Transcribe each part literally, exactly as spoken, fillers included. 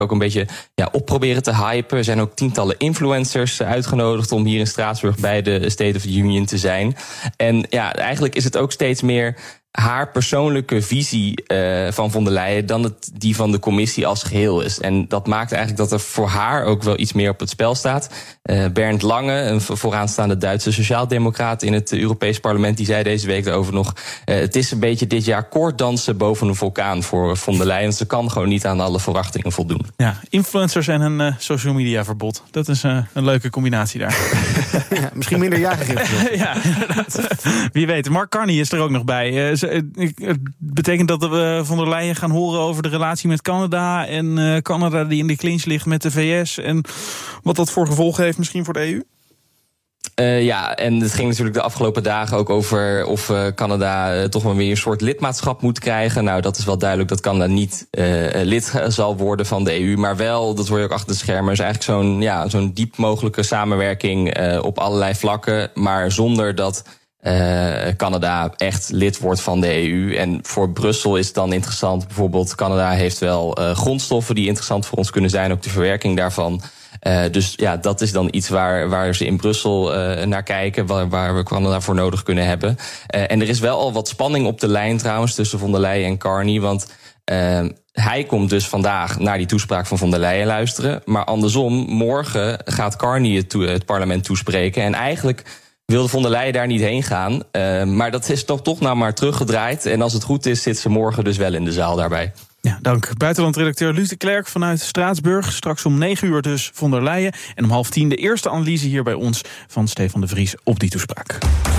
ook een beetje ja, op proberen te hypen. Er zijn ook tientallen influencers uitgenodigd om hier in Straatsburg bij de State of the Union te zijn. En ja, eigenlijk is het ook steeds meer haar persoonlijke visie uh, van von der Leyen dan het die van de commissie als geheel is. En dat maakt eigenlijk dat er voor haar ook wel iets meer op het spel staat. Uh, Bernd Lange, een vooraanstaande Duitse sociaaldemocraat in het Europees Parlement, die zei deze week erover nog, uh, het is een beetje dit jaar koorddansen boven een vulkaan voor von der Leyen. Ze kan gewoon niet aan alle verwachtingen voldoen. Ja, influencers en een uh, social media verbod. Dat is uh, een leuke combinatie daar. Ja, misschien minder jaargegevens. Ja, inderdaad. Wie weet. Mark Carney is er ook nog bij. Uh, Het betekent dat we von der Leyen gaan horen over de relatie met Canada en uh, Canada die in de clinch ligt met de V S en wat dat voor gevolgen heeft misschien voor de E U? Uh, ja, en het ging natuurlijk de afgelopen dagen ook over of uh, Canada uh, toch wel weer een soort lidmaatschap moet krijgen. Nou, dat is wel duidelijk dat Canada niet uh, lid zal worden van de E U, maar wel, dat hoor je ook achter de schermen, is eigenlijk zo'n ja, zo'n diep mogelijke samenwerking uh, op allerlei vlakken, maar zonder dat Uh, Canada echt lid wordt van de E U. En voor Brussel is het dan interessant. Bijvoorbeeld, Canada heeft wel uh, grondstoffen die interessant voor ons kunnen zijn, ook de verwerking daarvan. Uh, dus ja, dat is dan iets waar, waar ze in Brussel uh, naar kijken, waar, waar we Canada voor nodig kunnen hebben. Uh, en er is wel al wat spanning op de lijn trouwens tussen von der Leyen en Carney, want uh, hij komt dus vandaag naar die toespraak van von der Leyen luisteren. Maar andersom, morgen gaat Carney het, to- het parlement toespreken. En eigenlijk wilde von der Leyen daar niet heen gaan. Uh, maar dat is toch, toch nou maar teruggedraaid. En als het goed is, zit ze morgen dus wel in de zaal daarbij. Ja, dank. Buitenlandredacteur Luc de Klerk vanuit Straatsburg. Straks om negen uur dus von der Leyen. En om half tien de eerste analyse hier bij ons van Stefan de Vries op die toespraak.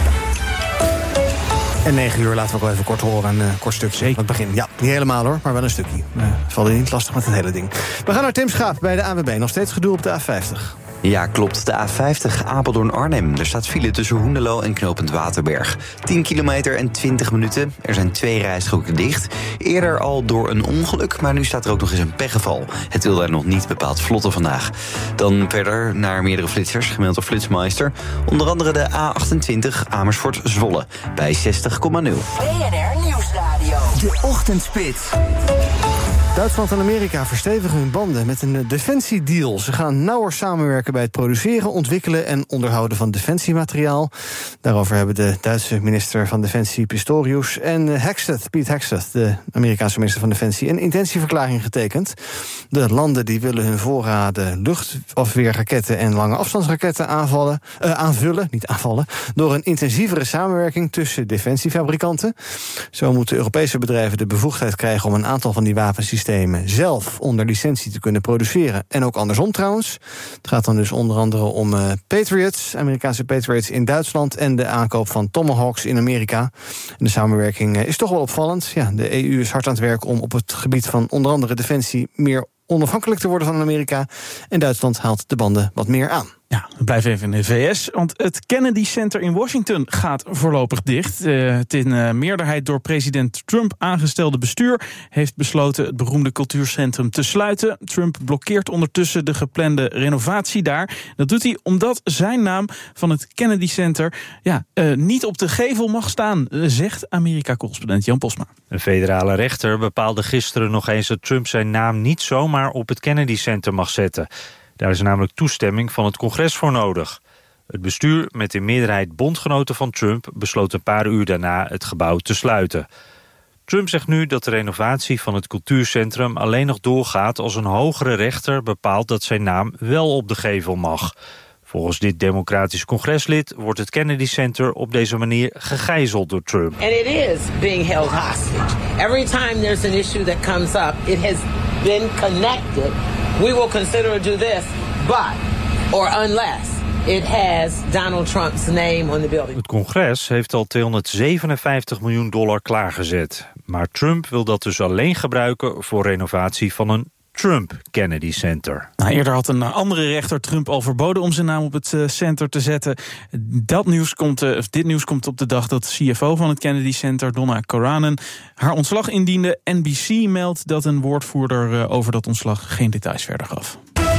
En negen uur laten we ook wel even kort horen, een uh, kort stukje. Zeker. Aan het begin. Ja, niet helemaal hoor, maar wel een stukje. Uh, het valt niet lastig met het hele ding. We gaan naar Tim Schaap bij de A N W B. Nog steeds gedoe op de A vijftig. Ja, klopt. De A vijftig Apeldoorn-Arnhem. Er staat file tussen Hoenderloo en knooppunt Waterberg. tien kilometer en twintig minuten. Er zijn twee rijstroken dicht. Eerder al door een ongeluk, maar nu staat er ook nog eens een pechgeval. Het wil daar nog niet bepaald vlotte vandaag. Dan verder naar meerdere flitsers, gemeld door Flitsmeister. Onder andere de A achtentwintig Amersfoort-Zwolle bij zestig komma nul. B N R Nieuwsradio. De Ochtendspits. Duitsland en Amerika verstevigen hun banden met een defensiedeal. Ze gaan nauwer samenwerken bij het produceren, ontwikkelen en onderhouden van defensiemateriaal. Daarover hebben de Duitse minister van Defensie Pistorius en Hegseth, Piet Hegseth, de Amerikaanse minister van Defensie, een intentieverklaring getekend. De landen die willen hun voorraden luchtafweerraketten en lange afstandsraketten aanvallen, uh, aanvullen, niet aanvallen, door een intensievere samenwerking tussen defensiefabrikanten. Zo moeten Europese bedrijven de bevoegdheid krijgen om een aantal van die wapensystemen zelf onder licentie te kunnen produceren. En ook andersom trouwens. Het gaat dan dus onder andere om uh, Patriots, Amerikaanse Patriots in Duitsland en de aankoop van Tomahawks in Amerika. En de samenwerking uh, is toch wel opvallend. Ja, de E U is hard aan het werk om op het gebied van onder andere defensie meer onafhankelijk te worden van Amerika. En Duitsland haalt de banden wat meer aan. Ja, we blijven even in de V S, want het Kennedy Center in Washington gaat voorlopig dicht. Uh, het in uh, meerderheid door president Trump aangestelde bestuur heeft besloten het beroemde cultuurcentrum te sluiten. Trump blokkeert ondertussen de geplande renovatie daar. Dat doet hij omdat zijn naam van het Kennedy Center ja, uh, niet op de gevel mag staan, zegt Amerika-correspondent Jan Posma. Een federale rechter bepaalde gisteren nog eens dat Trump zijn naam niet zomaar op het Kennedy Center mag zetten. Daar is namelijk toestemming van het congres voor nodig. Het bestuur, met in meerderheid bondgenoten van Trump, besloot een paar uur daarna het gebouw te sluiten. Trump zegt nu dat de renovatie van het cultuurcentrum alleen nog doorgaat als een hogere rechter bepaalt dat zijn naam wel op de gevel mag. Volgens dit democratisch congreslid wordt het Kennedy Center op deze manier gegijzeld door Trump. And it is being held hostage. Every time there's an issue that comes up, it has been connected. We will consider to do this, but, or unless, it has Donald Trump's name on the building. Het congres heeft al tweehonderdzevenenvijftig miljoen dollar klaargezet. Maar Trump wil dat dus alleen gebruiken voor renovatie van een Trump Kennedy Center. Nou, eerder had een andere rechter Trump al verboden om zijn naam op het uh, center te zetten. Dat nieuws komt, uh, dit nieuws komt op de dag dat de C F O van het Kennedy Center, Donna Coranen, haar ontslag indiende. N B C meldt dat een woordvoerder uh, over dat ontslag geen details verder gaf.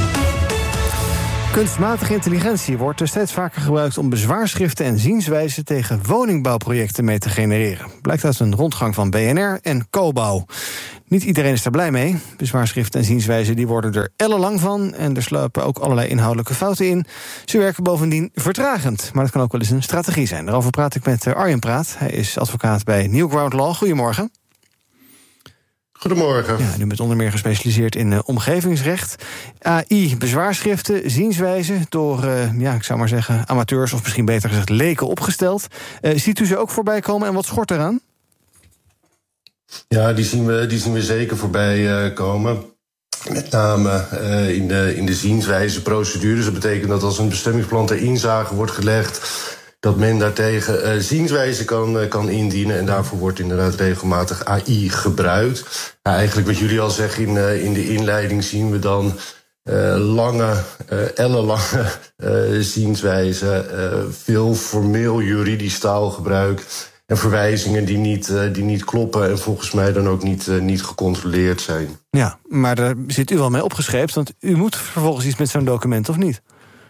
Kunstmatige intelligentie wordt er steeds vaker gebruikt om bezwaarschriften en zienswijzen tegen woningbouwprojecten mee te genereren. Blijkt uit een rondgang van B N R en Cobouw. Niet iedereen is daar blij mee. Bezwaarschriften en zienswijzen die worden er ellenlang van en er sluipen ook allerlei inhoudelijke fouten in. Ze werken bovendien vertragend, maar dat kan ook wel eens een strategie zijn. Daarover praat ik met Arjen Praat. Hij is advocaat bij Newground Law. Goedemorgen. Goedemorgen. Ja, u bent onder meer gespecialiseerd in uh, omgevingsrecht. A I, bezwaarschriften, zienswijzen door, uh, ja, ik zou maar zeggen, amateurs of misschien beter gezegd leken opgesteld. Uh, ziet u ze ook voorbij komen en wat schort eraan? Ja, die zien we, die zien we zeker voorbij uh, komen. Met name uh, in de, in de zienswijzeprocedures. Dat betekent dat als een bestemmingsplan ter inzage wordt gelegd, dat men daartegen uh, zienswijze kan, uh, kan indienen. En daarvoor wordt inderdaad regelmatig A I gebruikt. Nou, eigenlijk wat jullie al zeggen in, uh, in de inleiding zien we dan uh, lange, uh, ellenlange uh, zienswijzen, uh, veel formeel juridisch taalgebruik en verwijzingen die niet, uh, die niet kloppen en volgens mij dan ook niet, uh, niet gecontroleerd zijn. Ja, maar daar zit u wel mee opgescheept, want u moet vervolgens iets met zo'n document, of niet?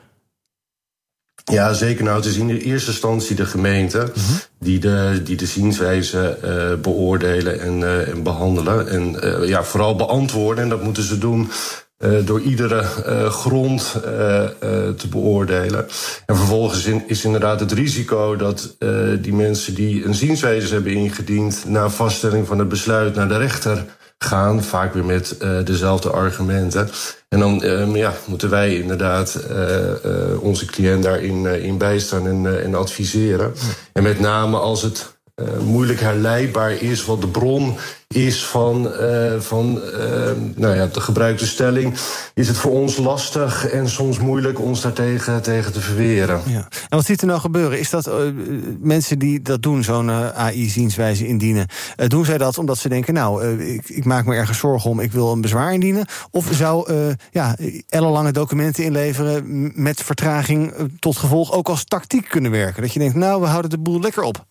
Ja, zeker. Nou, het is in de eerste instantie de gemeente mm-hmm. die de, die de zienswijze uh, beoordelen en, uh, en behandelen. En uh, ja, vooral beantwoorden. En dat moeten ze doen uh, door iedere uh, grond uh, uh, te beoordelen. En vervolgens in, is inderdaad het risico dat uh, die mensen die een zienswijze hebben ingediend, na vaststelling van het besluit naar de rechter gaan, vaak weer met uh, dezelfde argumenten. En dan uh, ja, moeten wij inderdaad uh, uh, onze cliënt daarin uh, in bijstaan en, uh, en adviseren. Ja. En met name als het uh, moeilijk herleidbaar is wat de bron is van, uh, van uh, nou ja, de gebruikte stelling, is het voor ons lastig en soms moeilijk ons daartegen tegen te verweren. Ja. En wat ziet er nou gebeuren? Is dat uh, mensen die dat doen, zo'n uh, A I-zienswijze indienen, uh, doen zij dat omdat ze denken, nou, uh, ik, ik maak me ergens zorgen om, ik wil een bezwaar indienen? Of zou uh, ja, ellenlange documenten inleveren met vertraging uh, tot gevolg ook als tactiek kunnen werken? Dat je denkt, nou, we houden de boel lekker op.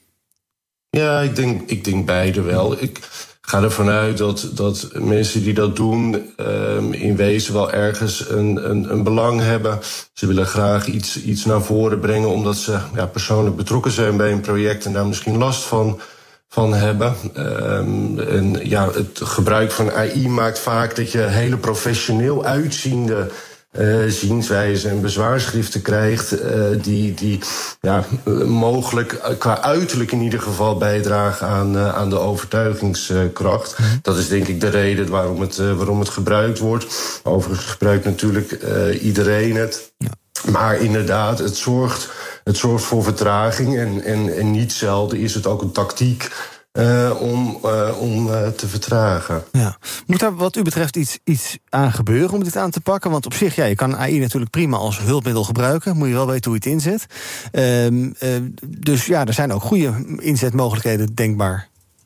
Ja, ik denk, ik denk beide wel. Ik ga ervan uit dat, dat mensen die dat doen um, in wezen wel ergens een, een, een belang hebben. Ze willen graag iets, iets naar voren brengen omdat ze ja, persoonlijk betrokken zijn bij een project en daar misschien last van, van hebben. Um, en ja, het gebruik van A I maakt vaak dat je hele professioneel uitziende Uh, zienswijzen en bezwaarschriften krijgt, uh, die, die ja, mogelijk qua uiterlijk in ieder geval bijdragen aan, uh, aan de overtuigingskracht. Mm-hmm. Dat is denk ik de reden waarom het, uh, waarom het gebruikt wordt. Overigens gebruikt natuurlijk uh, iedereen het. Ja. Maar inderdaad, het zorgt, het zorgt voor vertraging en, en, en niet zelden is het ook een tactiek Uh, om, uh, om uh, te vertragen. Ja. Moet daar wat u betreft iets, iets aan gebeuren om dit aan te pakken? Want op zich, ja, je kan A I natuurlijk prima als hulpmiddel gebruiken. Moet je wel weten hoe je het inzet. Uh, uh, dus ja, er zijn ook goede inzetmogelijkheden denkbaar.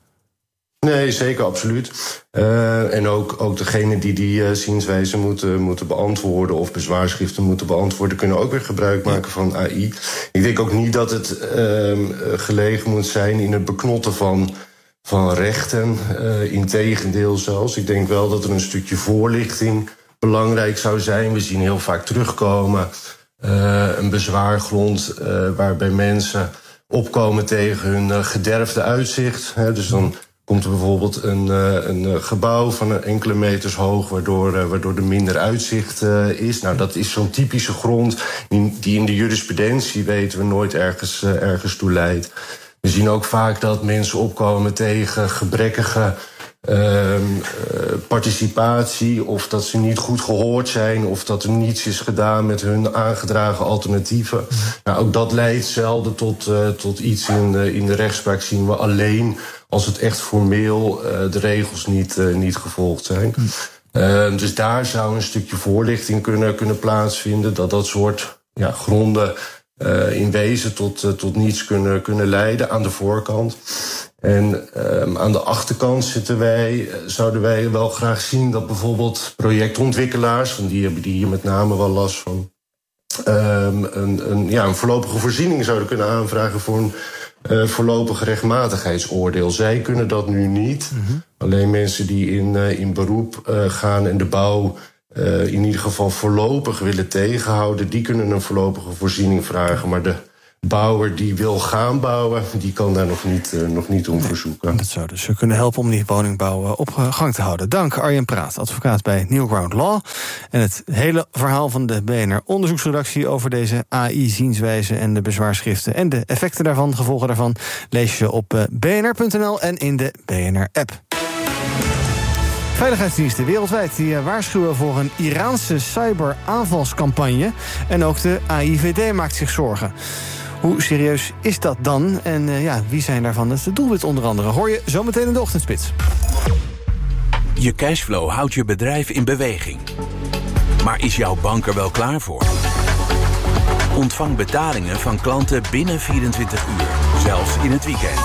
Nee, zeker, absoluut. Uh, en ook, ook degene die die uh, zienswijze moeten, moeten beantwoorden of bezwaarschriften moeten beantwoorden, kunnen ook weer gebruik maken van A I. Ik denk ook niet dat het uh, gelegen moet zijn in het beknotten van, van rechten. Uh, Integendeel zelfs. Ik denk wel dat er een stukje voorlichting belangrijk zou zijn. We zien heel vaak terugkomen uh, een bezwaargrond uh, waarbij mensen opkomen tegen hun uh, gederfde uitzicht. Hè, dus dan komt er bijvoorbeeld een, een gebouw van enkele meters hoog, waardoor, waardoor er minder uitzicht is. Nou, dat is zo'n typische grond die in de jurisprudentie, weten we, nooit ergens, ergens toe leidt. We zien ook vaak dat mensen opkomen tegen gebrekkige uh, participatie, of dat ze niet goed gehoord zijn, of dat er niets is gedaan met hun aangedragen alternatieven. Nou, ook dat leidt zelden tot, uh, tot iets in de, in de rechtspraak, zien we alleen als het echt formeel uh, de regels niet, uh, niet gevolgd zijn. Uh, dus daar zou een stukje voorlichting kunnen, kunnen plaatsvinden, dat dat soort ja, gronden uh, in wezen tot, uh, tot niets kunnen, kunnen leiden aan de voorkant. En um, aan de achterkant zitten wij, zouden wij wel graag zien dat bijvoorbeeld projectontwikkelaars, want die hebben die hier met name wel last van, um, een, een, ja, een voorlopige voorziening zouden kunnen aanvragen voor een uh, voorlopig rechtmatigheidsoordeel. Zij kunnen dat nu niet. Mm-hmm. Alleen mensen die in, uh, in beroep uh, gaan en de bouw uh, in ieder geval voorlopig willen tegenhouden, die kunnen een voorlopige voorziening vragen. Maar de bouwer die wil gaan bouwen, die kan daar nog niet, uh, nog niet om verzoeken. Dat zou dus kunnen helpen om die woningbouw op gang te houden. Dank Arjen Praat, advocaat bij Newground Law. En het hele verhaal van de B N R-onderzoeksredactie over deze A I-zienswijze en de bezwaarschriften en de effecten daarvan, gevolgen daarvan, lees je op b n r punt n l en in de B N R-app. Veiligheidsdiensten wereldwijd die waarschuwen voor een Iraanse cyberaanvalscampagne. En ook de A I V D maakt zich zorgen. Hoe serieus is dat dan? En uh, ja, wie zijn daarvan het doelwit onder andere? Hoor je zometeen in de ochtendspits. Je cashflow houdt je bedrijf in beweging. Maar is jouw bank er wel klaar voor? Ontvang betalingen van klanten binnen vierentwintig uur, zelfs in het weekend.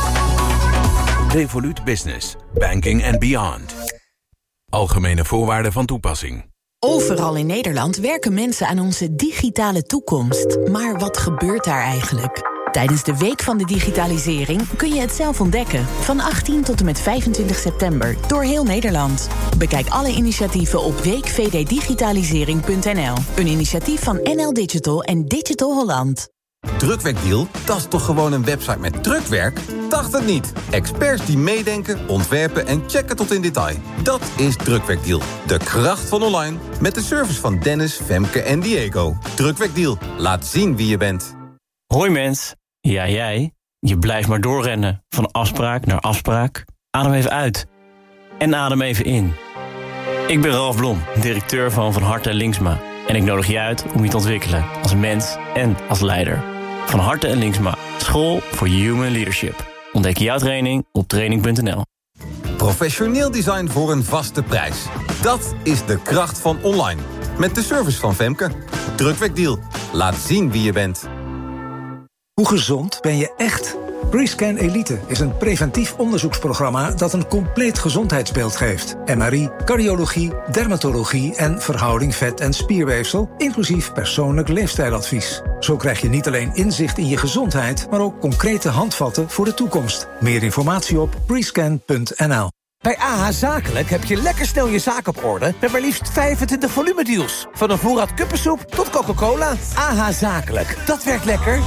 Revolut Business, banking and beyond. Algemene voorwaarden van toepassing. Overal in Nederland werken mensen aan onze digitale toekomst. Maar wat gebeurt daar eigenlijk? Tijdens de Week van de Digitalisering kun je het zelf ontdekken. Van achttien tot en met vijfentwintig september door heel Nederland. Bekijk alle initiatieven op week v d digitalisering punt n l. Een initiatief van N L Digital en Digital Holland. Drukwerkdeal? Dat is toch gewoon een website met drukwerk? Dacht het niet. Experts die meedenken, ontwerpen en checken tot in detail. Dat is Drukwerkdeal. De kracht van online. Met de service van Dennis, Femke en Diego. Drukwerkdeal. Laat zien wie je bent. Hoi mens. Ja, jij. Je blijft maar doorrennen. Van afspraak naar afspraak. Adem even uit. En adem even in. Ik ben Ralf Blom, directeur van Van Harte en Linksma. En ik nodig je uit om je te ontwikkelen als mens en als leider. Van Harte en Linksma. School voor Human Leadership. Ontdek jouw training op training punt n l. Professioneel design voor een vaste prijs. Dat is de kracht van online. Met de service van Femke. Drukwerkdeal. Laat zien wie je bent. Hoe gezond ben je echt? Prescan Elite is een preventief onderzoeksprogramma dat een compleet gezondheidsbeeld geeft. M R I, cardiologie, dermatologie en verhouding vet- en spierweefsel, inclusief persoonlijk leefstijladvies. Zo krijg je niet alleen inzicht in je gezondheid, maar ook concrete handvatten voor de toekomst. Meer informatie op prescan punt n l. Bij A H Zakelijk heb je lekker snel je zaak op orde met maar liefst vijfentwintig volumedeals. Van een voorraad kuppensoep tot Coca-Cola. A H Zakelijk, dat werkt lekker.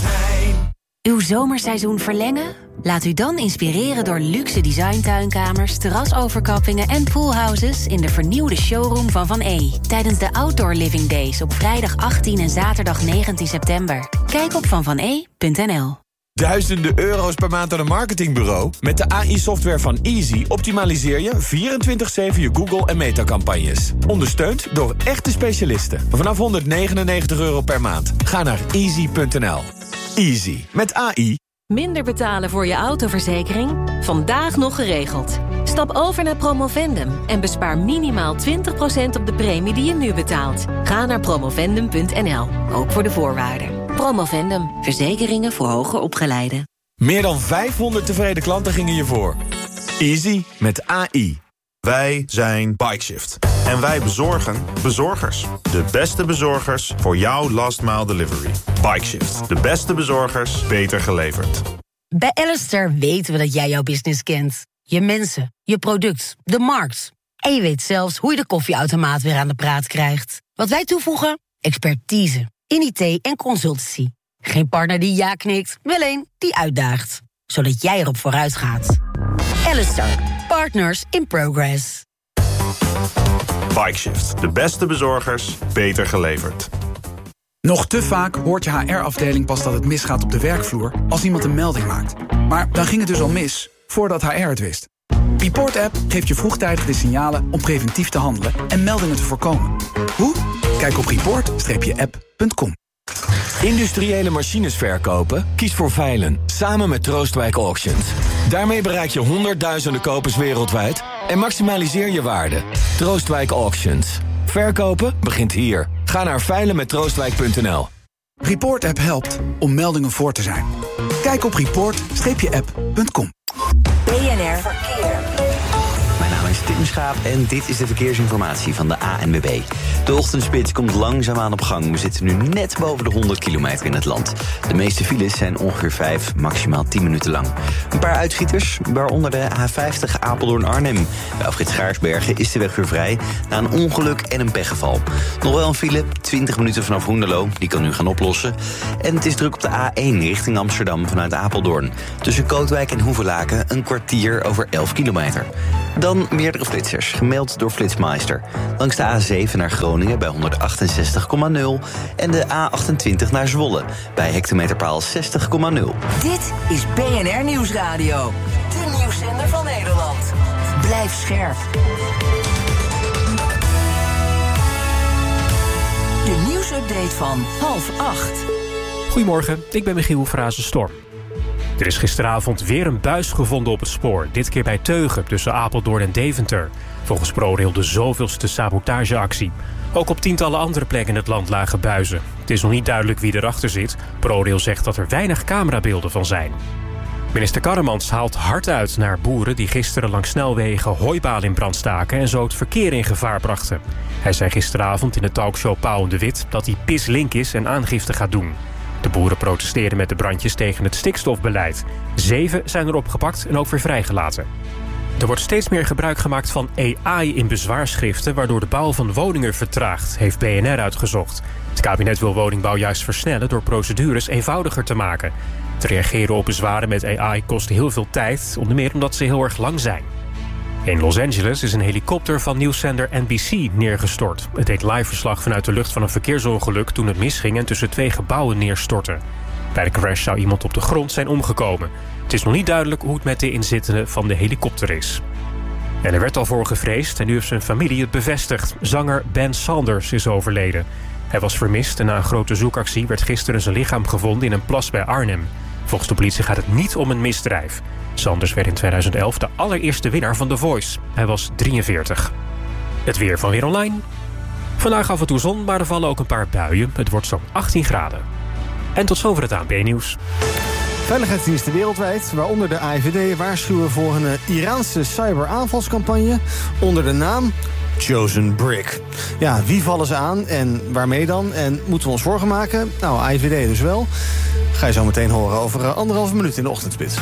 Uw zomerseizoen verlengen? Laat u dan inspireren door luxe designtuinkamers, terrasoverkappingen en poolhouses in de vernieuwde showroom van Van E. Tijdens de Outdoor Living Days op vrijdag achttien en zaterdag negentien september. Kijk op van van e punt n l. Duizenden euro's per maand aan een marketingbureau? Met de A I-software van Easy optimaliseer je vierentwintig zeven je Google- en Meta-campagnes. Ondersteund door echte specialisten. Vanaf honderdnegenennegentig euro per maand. Ga naar easy punt n l. Easy. Met A I. Minder betalen voor je autoverzekering? Vandaag nog geregeld. Stap over naar Promovendum en bespaar minimaal twintig procent op de premie die je nu betaalt. Ga naar promovendum punt n l, ook voor de voorwaarden. Promovendum, verzekeringen voor hoger opgeleiden. Meer dan vijfhonderd tevreden klanten gingen je voor. Easy met A I. Wij zijn Bikeshift. En wij bezorgen bezorgers. De beste bezorgers voor jouw last mile delivery. Bikeshift. De beste bezorgers, beter geleverd. Bij Alistair weten we dat jij jouw business kent. Je mensen, je product, de markt. En je weet zelfs hoe je de koffieautomaat weer aan de praat krijgt. Wat wij toevoegen? Expertise in I T en consultancy. Geen partner die ja knikt, wel een die uitdaagt. Zodat jij erop vooruit gaat. Alistair. Partners in progress. Bikeshift. De beste bezorgers, beter geleverd. Nog te vaak hoort je H R-afdeling pas dat het misgaat op de werkvloer als iemand een melding maakt. Maar dan ging het dus al mis, voordat H R het wist. Report-app geeft je vroegtijdig de signalen om preventief te handelen en meldingen te voorkomen. Hoe? Kijk op report app punt com. Industriële machines verkopen? Kies voor Veilen, samen met Troostwijk Auctions. Daarmee bereik je honderdduizenden kopers wereldwijd en maximaliseer je waarde. Troostwijk Auctions. Verkopen begint hier. Ga naar veilen met troostwijk punt n l. Report-app helpt om meldingen voor te zijn. Kijk op report app punt com. B N R Verkeer. Mijn naam is Tim Schaap en dit is de verkeersinformatie van de A N W B. De ochtendspits komt langzaamaan op gang. We zitten nu net boven de honderd kilometer in het land. De meeste files zijn ongeveer vijf, maximaal tien minuten lang. Een paar uitschieters, waaronder de A vijftig Apeldoorn-Arnhem. Bij afrit Schaarsbergen is de weg weer vrij na een ongeluk en een pechgeval. Nog wel een file, twintig minuten vanaf Hoenderloo. Die kan nu gaan oplossen. En het is druk op de A één richting Amsterdam vanuit Apeldoorn. Tussen Kootwijk en Hoevelaken een kwartier over elf kilometer. Dan meerdere flitsers, gemeld door Flitsmeister. Langs de A zeven naar Groningen bij honderdachtenzestig komma nul... en de A achtentwintig naar Zwolle bij hectometerpaal zestig komma nul. Dit is B N R Nieuwsradio, de nieuwszender van Nederland. Blijf scherp. De nieuwsupdate van half acht. Goedemorgen, ik ben Michiel Frazen-Storm. Er is gisteravond weer een buis gevonden op het spoor. Dit keer bij Teugen, tussen Apeldoorn en Deventer. Volgens ProRail de zoveelste sabotageactie. Ook op tientallen andere plekken in het land lagen buizen. Het is nog niet duidelijk wie erachter zit. ProRail zegt dat er weinig camerabeelden van zijn. Minister Karremans haalt hard uit naar boeren die gisteren langs snelwegen hooibalen in brand staken en zo het verkeer in gevaar brachten. Hij zei gisteravond in de talkshow Pauw en de Wit dat hij pislink is en aangifte gaat doen. De boeren protesteerden met de brandjes tegen het stikstofbeleid. Zeven zijn erop gepakt en ook weer vrijgelaten. Er wordt steeds meer gebruik gemaakt van A I in bezwaarschriften, waardoor de bouw van woningen vertraagt, heeft B N R uitgezocht. Het kabinet wil woningbouw juist versnellen door procedures eenvoudiger te maken. Te reageren op bezwaren met A I kost heel veel tijd, onder meer omdat ze heel erg lang zijn. In Los Angeles is een helikopter van nieuwszender N B C neergestort. Het deed live verslag vanuit de lucht van een verkeersongeluk toen het misging en tussen twee gebouwen neerstortte. Bij de crash zou iemand op de grond zijn omgekomen. Het is nog niet duidelijk hoe het met de inzittenden van de helikopter is. En er werd al voor gevreesd en nu heeft zijn familie het bevestigd. Zanger Ben Sanders is overleden. Hij was vermist en na een grote zoekactie werd gisteren zijn lichaam gevonden in een plas bij Arnhem. Volgens de politie gaat het niet om een misdrijf. Sanders werd in tweeduizend elf de allereerste winnaar van The Voice. Hij was drieënveertig. Het weer van Weer Online. Vandaag af en toe zon, maar er vallen ook een paar buien. Het wordt zo'n achttien graden. En tot zover het A N P-nieuws. Veiligheidsdiensten wereldwijd, waaronder de A I V D, waarschuwen voor een Iraanse cyberaanvalscampagne onder de naam Chosen Brick. Ja, wie vallen ze aan en waarmee dan? En moeten we ons zorgen maken? Nou, A I V D dus wel. Ga je zo meteen horen over anderhalve minuut in de ochtendspits.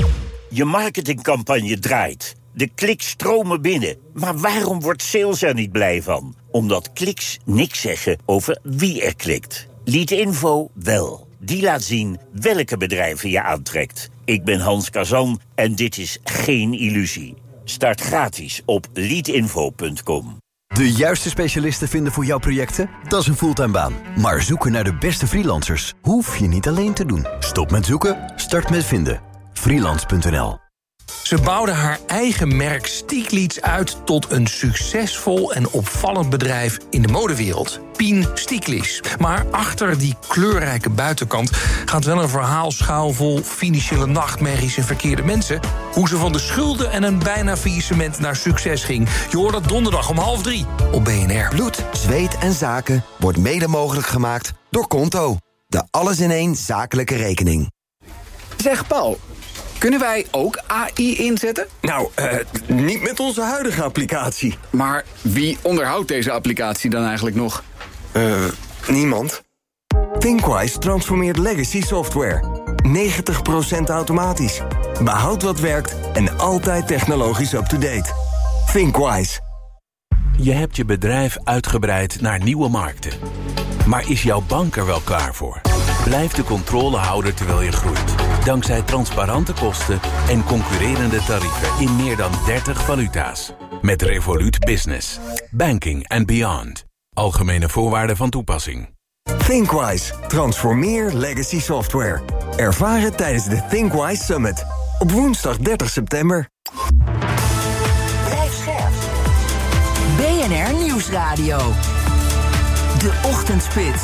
Je marketingcampagne draait. De kliks stromen binnen. Maar waarom wordt sales er niet blij van? Omdat kliks niks zeggen over wie er klikt. Leadinfo wel. Die laat zien welke bedrijven je aantrekt. Ik ben Hans Kazan en dit is geen illusie. Start gratis op leadinfo punt com. De juiste specialisten vinden voor jouw projecten? Dat is een fulltime baan. Maar zoeken naar de beste freelancers hoef je niet alleen te doen. Stop met zoeken, start met vinden. freelance punt n l. Ze bouwde haar eigen merk Stieglitz uit tot een succesvol en opvallend bedrijf in de modewereld. Pien Stieglitz. Maar achter die kleurrijke buitenkant gaat wel een verhaal schuil vol financiële nachtmerries en verkeerde mensen. Hoe ze van de schulden en een bijna faillissement naar succes ging. Je hoort dat donderdag om half drie op B N R. Bloed, zweet en zaken wordt mede mogelijk gemaakt door Konto. De alles-in-één zakelijke rekening. Zeg Paul, kunnen wij ook A I inzetten? Nou, uh, niet met onze huidige applicatie. Maar wie onderhoudt deze applicatie dan eigenlijk nog? Uh, niemand. Thinkwise transformeert legacy software. negentig procent automatisch. Behoud wat werkt en altijd technologisch up-to-date. Thinkwise. Je hebt je bedrijf uitgebreid naar nieuwe markten. Maar is jouw bank er wel klaar voor? Blijf de controle houden terwijl je groeit. Dankzij transparante kosten en concurrerende tarieven in meer dan dertig valuta's. Met Revolut Business. Banking and beyond. Algemene voorwaarden van toepassing. Thinkwise. Transformeer legacy software. Ervaar het tijdens de Thinkwise Summit. Op woensdag dertig september. Blijf scherp. B N R Nieuwsradio. De Ochtendspits.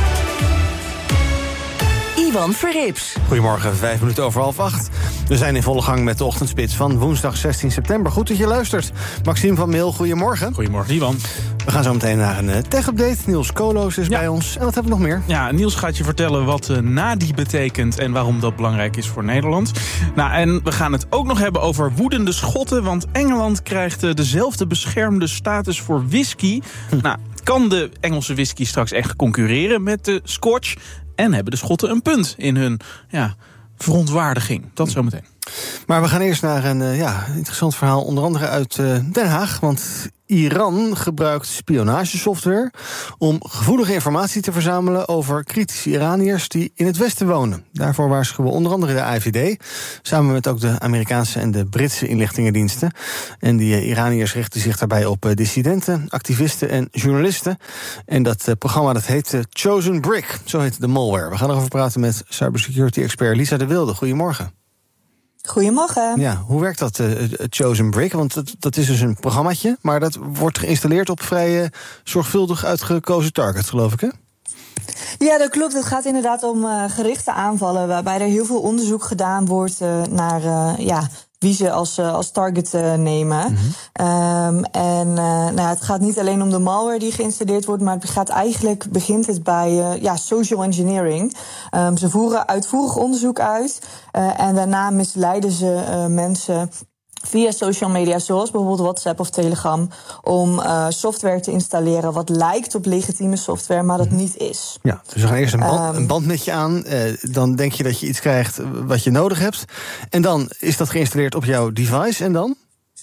Ivan Verrips. Goedemorgen, vijf minuten over half acht. We zijn in volle gang met de ochtendspits van woensdag zestien september. Goed dat je luistert. Maxime van Meel, goedemorgen. Goedemorgen, Ivan. We gaan zo meteen naar een tech-update. Niels Koloos is ja. bij ons. En wat hebben we nog meer? Ja, Niels gaat je vertellen wat uh, Nadi betekent en waarom dat belangrijk is voor Nederland. Nou, en we gaan het ook nog hebben over woedende Schotten, want Engeland krijgt uh, dezelfde beschermde status voor whisky. Hm. Nou, Kan de Engelse whisky straks echt concurreren met de Scotch? En hebben de Schotten een punt in hun ja, verontwaardiging? Dat zometeen. Maar we gaan eerst naar een uh, ja, interessant verhaal, onder andere uit uh, Den Haag. Want Iran gebruikt spionagesoftware om gevoelige informatie te verzamelen over kritische Iraniërs die in het Westen wonen. Daarvoor waarschuwen onder andere de I V D, samen met ook de Amerikaanse en de Britse inlichtingendiensten. En die uh, Iraniërs richten zich daarbij op uh, dissidenten, activisten en journalisten. En dat uh, programma dat heet uh, Chosen Brick, zo heet de malware. We gaan erover praten met cybersecurity-expert Lisa de Wilde. Goedemorgen. Goedemorgen. Ja, hoe werkt dat, uh, Chosen Brick? Want dat, dat is dus een programmaatje, maar dat wordt geïnstalleerd op vrij uh, zorgvuldig uitgekozen target, geloof ik, hè? Ja, dat klopt. Het gaat inderdaad om uh, gerichte aanvallen, waarbij er heel veel onderzoek gedaan wordt uh, naar uh, ja, wie ze als, uh, als target uh, nemen. Mm-hmm. Um, en uh, nou, het gaat niet alleen om de malware die geïnstalleerd wordt, maar het gaat eigenlijk, begint het bij uh, ja, social engineering. Um, ze voeren uitvoerig onderzoek uit uh, en daarna misleiden ze uh, mensen via social media, zoals bijvoorbeeld WhatsApp of Telegram, om uh, software te installeren wat lijkt op legitieme software, maar dat niet is. Ja, dus we gaan eerst een band, um, een band met je aan. Uh, dan denk je dat je iets krijgt wat je nodig hebt. En dan is dat geïnstalleerd op jouw device. En dan?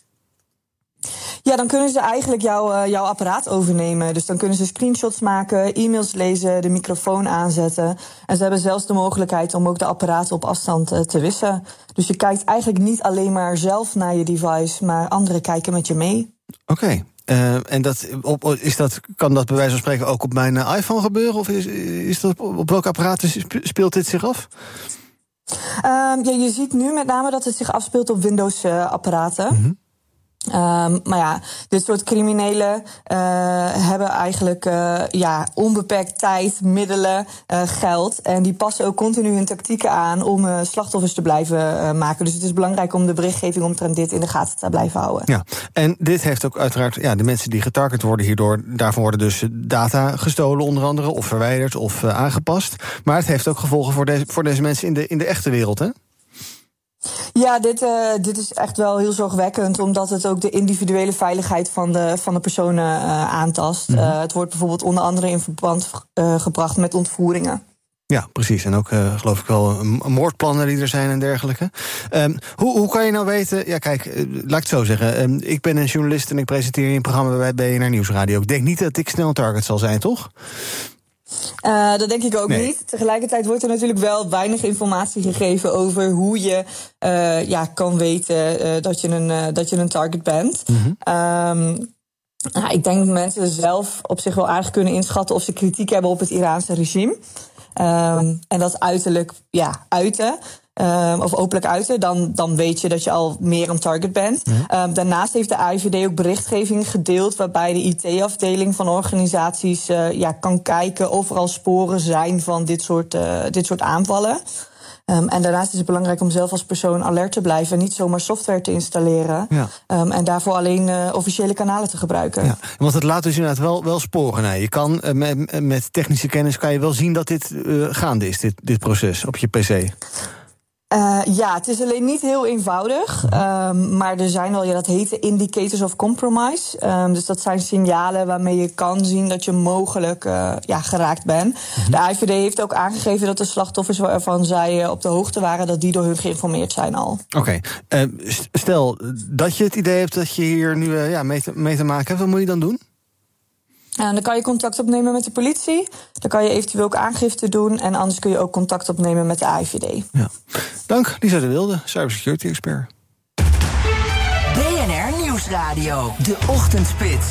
Ja, dan kunnen ze eigenlijk jou, uh, jouw apparaat overnemen. Dus dan kunnen ze screenshots maken, e-mails lezen, de microfoon aanzetten. En ze hebben zelfs de mogelijkheid om ook de apparaten op afstand uh, te wissen. Dus je kijkt eigenlijk niet alleen maar zelf naar je device, maar anderen kijken met je mee. Oké. Okay. Uh, en dat, op, is dat, kan dat bij wijze van spreken ook op mijn uh, iPhone gebeuren? Of is, is dat op, op welke apparaten speelt dit zich af? Um, ja, je ziet nu met name dat het zich afspeelt op Windows-apparaten. Uh, mm-hmm. Um, maar ja, dit soort criminelen uh, hebben eigenlijk uh, ja, onbeperkt tijd, middelen, uh, geld. En die passen ook continu hun tactieken aan om uh, slachtoffers te blijven uh, maken. Dus het is belangrijk om de berichtgeving omtrent dit in de gaten te blijven houden. Ja, en dit heeft ook uiteraard, ja, de mensen die getarget worden hierdoor, daarvan worden dus data gestolen onder andere, of verwijderd of uh, aangepast. Maar het heeft ook gevolgen voor deze, voor deze mensen in de, in de echte wereld, hè? Ja, dit, uh, dit is echt wel heel zorgwekkend, omdat het ook de individuele veiligheid van de, van de personen uh, aantast. Mm-hmm. Uh, het wordt bijvoorbeeld onder andere in verband uh, gebracht met ontvoeringen. Ja, precies. En ook, uh, geloof ik wel, moordplannen die er zijn en dergelijke. Um, hoe, hoe kan je nou weten... Ja, kijk, uh, laat ik het zo zeggen. Um, ik ben een journalist en ik presenteer een programma bij B N R Nieuwsradio. Ik denk niet dat ik snel een target zal zijn, toch? Uh, dat denk ik ook nee. niet. Tegelijkertijd wordt er natuurlijk wel weinig informatie gegeven over hoe je uh, ja, kan weten uh, dat, je een, uh, dat je een target bent. Mm-hmm. Um, nou, ik denk dat mensen zelf op zich wel aardig kunnen inschatten of ze kritiek hebben op het Iraanse regime. Um, en dat uiterlijk ja, uiten. Um, of openlijk uiten, dan, dan weet je dat je al meer een target bent. Ja. Um, daarnaast heeft de I V D ook berichtgeving gedeeld, waarbij de I T-afdeling van organisaties uh, ja, kan kijken of er al sporen zijn van dit soort, uh, dit soort aanvallen. Um, en daarnaast is het belangrijk om zelf als persoon alert te blijven en niet zomaar software te installeren. Ja. Um, en daarvoor alleen uh, officiële kanalen te gebruiken. Ja, want het laat dus inderdaad wel, wel sporen. Nee, je kan uh, met, met technische kennis kan je wel zien dat dit uh, gaande is, dit, dit proces op je P C. Uh, ja, het is alleen niet heel eenvoudig. Um, maar er zijn wel, ja, dat heet indicators of compromise. Um, dus dat zijn signalen waarmee je kan zien dat je mogelijk uh, ja, geraakt bent. Mm-hmm. De I V D heeft ook aangegeven dat de slachtoffers waarvan zij uh, op de hoogte waren, dat die door hun geïnformeerd zijn al. Oké, okay. uh, stel dat je het idee hebt dat je hier nu uh, ja, mee, te, mee te maken hebt, wat moet je dan doen? En dan kan je contact opnemen met de politie. Dan kan je eventueel ook aangifte doen. En anders kun je ook contact opnemen met de I V D. Ja. Dank, Lisa de Wilde, cybersecurity expert. B N R Nieuwsradio, de ochtendspits.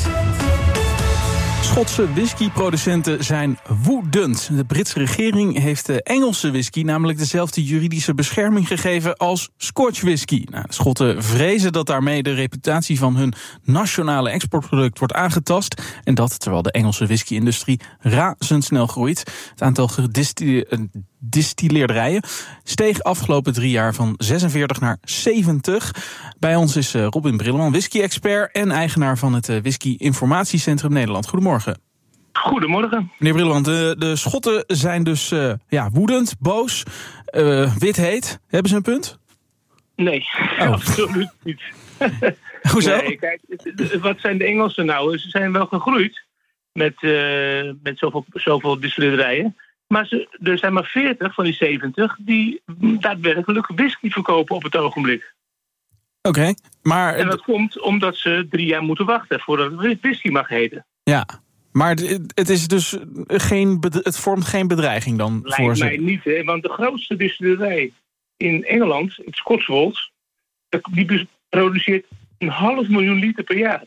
Schotse whiskyproducenten zijn woedend. De Britse regering heeft de Engelse whisky namelijk dezelfde juridische bescherming gegeven als Scotch whisky. Nou, de Schotten vrezen dat daarmee de reputatie van hun nationale exportproduct wordt aangetast. En dat terwijl de Engelse whisky-industrie razendsnel groeit. Het aantal gedistilleerderijen steeg afgelopen drie jaar van zesenveertig naar zeventig. Bij ons is Robin Brilleman, whisky-expert en eigenaar van het Whisky Informatiecentrum Nederland. Goedemorgen. Goedemorgen. Meneer Brilleman, de, de Schotten zijn dus uh, ja, woedend, boos, uh, wit heet. Hebben ze een punt? Nee, oh. absoluut niet. Hoezo? Nee, kijk, wat zijn de Engelsen nou? Ze zijn wel gegroeid. met, uh, met zoveel, zoveel distillerijen. Maar ze, er zijn maar veertig van die zeventig die daadwerkelijk whisky verkopen op het ogenblik. Oké, okay, maar... En dat komt omdat ze drie jaar moeten wachten voordat het whisky mag heten. Ja, maar het is dus geen, het vormt geen bedreiging dan Lijkt voor ze? Lijkt mij niet, hè, want de grootste distillerij in Engeland, het Cotswolds, die produceert een half miljoen liter per jaar.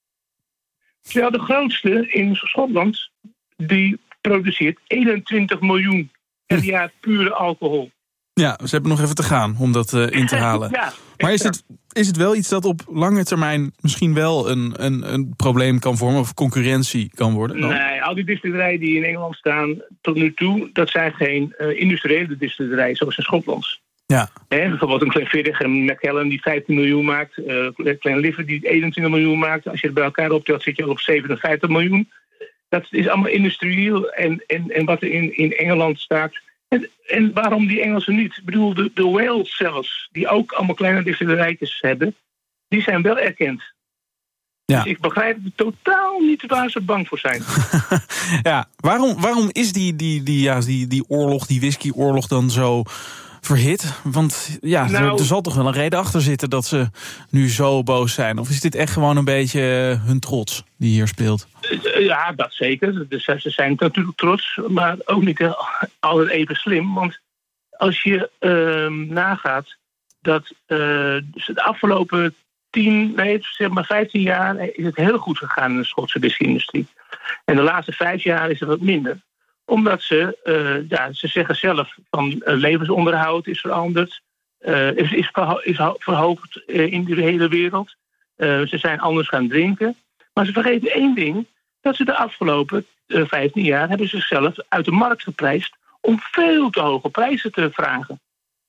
Terwijl de grootste in Schotland, die produceert eenentwintig miljoen per jaar pure alcohol. Ja, ze hebben nog even te gaan om dat uh, in te halen. Ja, maar is het, is het wel iets dat op lange termijn misschien wel een, een, een probleem kan vormen of concurrentie kan worden? Dan? Nee, al die distillerijen die in Engeland staan tot nu toe, dat zijn geen uh, industriële distillerijen zoals in Schotland. Ja. He, bijvoorbeeld een Glenfiddich en Macallan die vijftien miljoen maakt. Uh, Glenlivet die eenentwintig miljoen maakt. Als je het bij elkaar optelt zit je al op zevenenvijftig miljoen. Dat is allemaal industrieel. En, en, en wat er in, in Engeland staat. En, en waarom die Engelsen niet? Ik bedoel, de, de Wales zelfs, die ook allemaal kleine distillerijtjes hebben, die zijn wel erkend. Ja. Dus ik begrijp totaal niet waar ze bang voor zijn. Ja, waarom, waarom is die, die, die, ja, die, die oorlog, die whiskyoorlog dan zo verhit? Want ja, nou, er, er zal toch wel een reden achter zitten dat ze nu zo boos zijn? Of is dit echt gewoon een beetje hun trots die hier speelt? Ja, dat zeker. Dus ze zijn natuurlijk trots, maar ook niet altijd even slim. Want als je uh, nagaat dat uh, dus de afgelopen tien, nee, zeg maar vijftien jaar is het heel goed gegaan in de Schotse whisky-industrie. En de laatste vijf jaar is het wat minder. Omdat ze, uh, ja, ze zeggen zelf van uh, levensonderhoud is veranderd, uh, is, is, verho- is verhoogd uh, in de hele wereld. Uh, ze zijn anders gaan drinken. Maar ze vergeten één ding, dat ze de afgelopen uh, vijftien jaar hebben zichzelf uit de markt geprijsd om veel te hoge prijzen te vragen.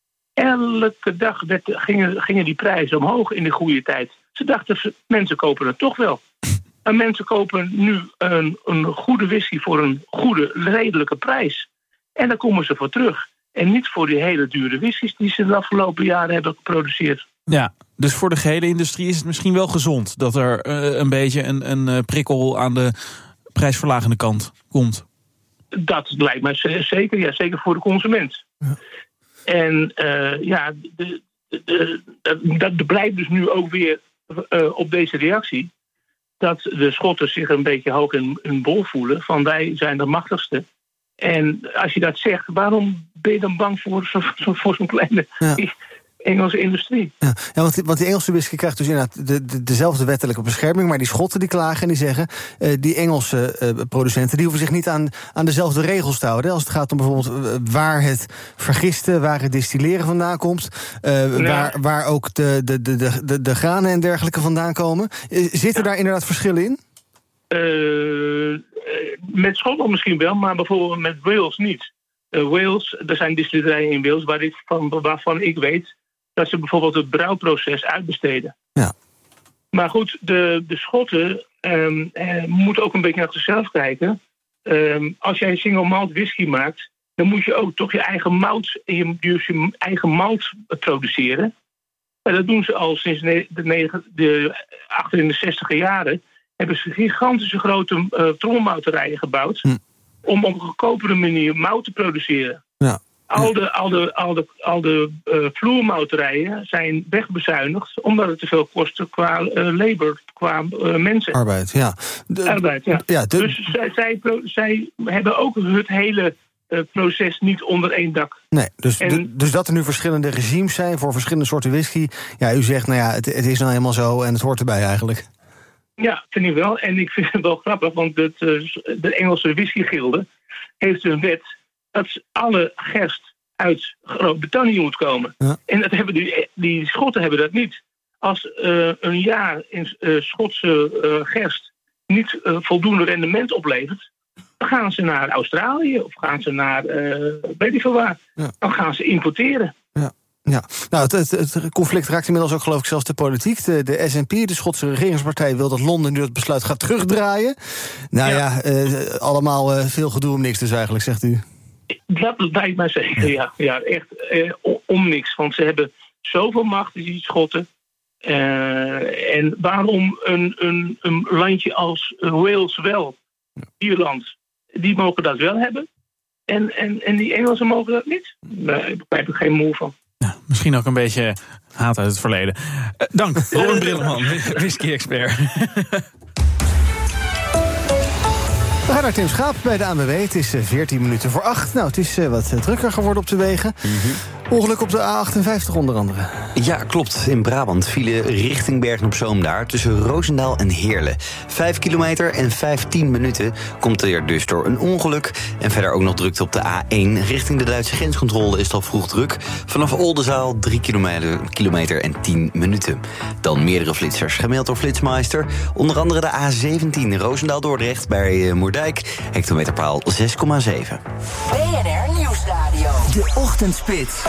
Elke dag werd, gingen, gingen die prijzen omhoog in de goede tijd. Ze dachten, mensen kopen het toch wel. En mensen kopen nu een, een goede whisky voor een goede, redelijke prijs. En daar komen ze voor terug. En niet voor die hele dure whiskies die ze de afgelopen jaren hebben geproduceerd. Ja, dus voor de gehele industrie is het misschien wel gezond dat er uh, een beetje een, een prikkel aan de prijsverlagende kant komt. Dat lijkt mij zeker, ja, zeker voor de consument. Ja. En uh, ja, de, de, de, dat blijkt dus nu ook weer uh, op deze reactie, dat de Schotten zich een beetje hoog in hun bol voelen, van wij zijn de machtigste. En als je dat zegt, waarom ben je dan bang voor, zo, zo, voor zo'n kleine ja. Engelse industrie? Ja, ja want, die, want die Engelse whisky krijgt dus inderdaad de, de, dezelfde wettelijke bescherming, maar die Schotten die klagen en die zeggen, uh, die Engelse uh, producenten die hoeven zich niet aan, aan dezelfde regels te houden. Als het gaat om bijvoorbeeld uh, waar het vergisten, waar het distilleren vandaan komt, uh, ja. waar, waar ook de, de, de, de, de, de granen en dergelijke vandaan komen. Uh, zitten ja. daar inderdaad verschillen in? Uh, met Schotland misschien wel, maar bijvoorbeeld met Wales niet. Uh, Wales, er zijn distillerijen in Wales waar ik van, waarvan ik weet dat ze bijvoorbeeld het brouwproces uitbesteden. Ja. Maar goed, de, de Schotten um, eh, moeten ook een beetje naar zichzelf kijken. Um, als jij single malt whisky maakt, dan moet je ook toch je eigen mout, je, dus je eigen mout produceren. En dat doen ze al sinds de, de, de achter in de zestiger jaren. Hebben ze gigantische grote uh, trommelmouterijen gebouwd hm. om op een goedkopere manier mout te produceren. Ja. Al de, al de, al de, al de uh, vloermouterijen zijn wegbezuinigd omdat het te veel kostte qua uh, labor, qua uh, mensen. Arbeid, ja. De, Arbeid, ja. ja de... Dus zij, zij, zij hebben ook het hele uh, proces niet onder één dak. Nee, dus, en, de, dus dat er nu verschillende regimes zijn voor verschillende soorten whisky. Ja, u zegt, nou ja, het, het is nou helemaal zo en het hoort erbij eigenlijk. Ja, vind ik wel. En ik vind het wel grappig, want het, uh, de Engelse whiskygilde heeft een wet dat alle gerst uit Groot-Brittannië moet komen. Ja. En dat hebben die, die Schotten hebben dat niet. Als uh, een jaar in uh, Schotse uh, gerst niet uh, voldoende rendement oplevert, dan gaan ze naar Australië of gaan ze naar uh, weet ik veel waar. Ja. Dan gaan ze importeren. Ja. Ja, nou, het, het, het conflict raakt inmiddels ook, geloof ik, zelfs de politiek. De, de S N P, de Schotse regeringspartij, wil dat Londen nu het besluit gaat terugdraaien. Nou ja, ja uh, allemaal uh, veel gedoe om niks dus eigenlijk, zegt u. Dat lijkt mij zeker, ja. ja echt uh, om niks, want ze hebben zoveel macht, die Schotten. Uh, en waarom een, een, een landje als Wales wel Ierland, die mogen dat wel hebben. En, en, en die Engelsen mogen dat niet. Daar begrijp ik geen moe van. Ja, misschien ook een beetje haat uit het verleden. Uh, dank, Robin Brilleman, whisky-expert. We gaan naar Tim Schaap bij de A N W B. Het is veertien minuten voor acht. Nou, het is wat drukker geworden op de wegen. Mm-hmm. Ongeluk op de A achtenvijftig onder andere. Ja, klopt. In Brabant vielen richting Bergen-op-Zoom daar tussen Roosendaal en Heerlen. Vijf kilometer en vijftien minuten komt er dus door een ongeluk. En verder ook nog drukte op de A één. Richting de Duitse grenscontrole is het al vroeg druk. Vanaf Oldenzaal drie kilometer, kilometer en tien minuten. Dan meerdere flitsers gemeld door Flitsmeister. Onder andere de A zeventien Roosendaal-Dordrecht bij Moerdijk. Hectometerpaal zes komma zeven. B N R Nieuwsradio. De Ochtendspits.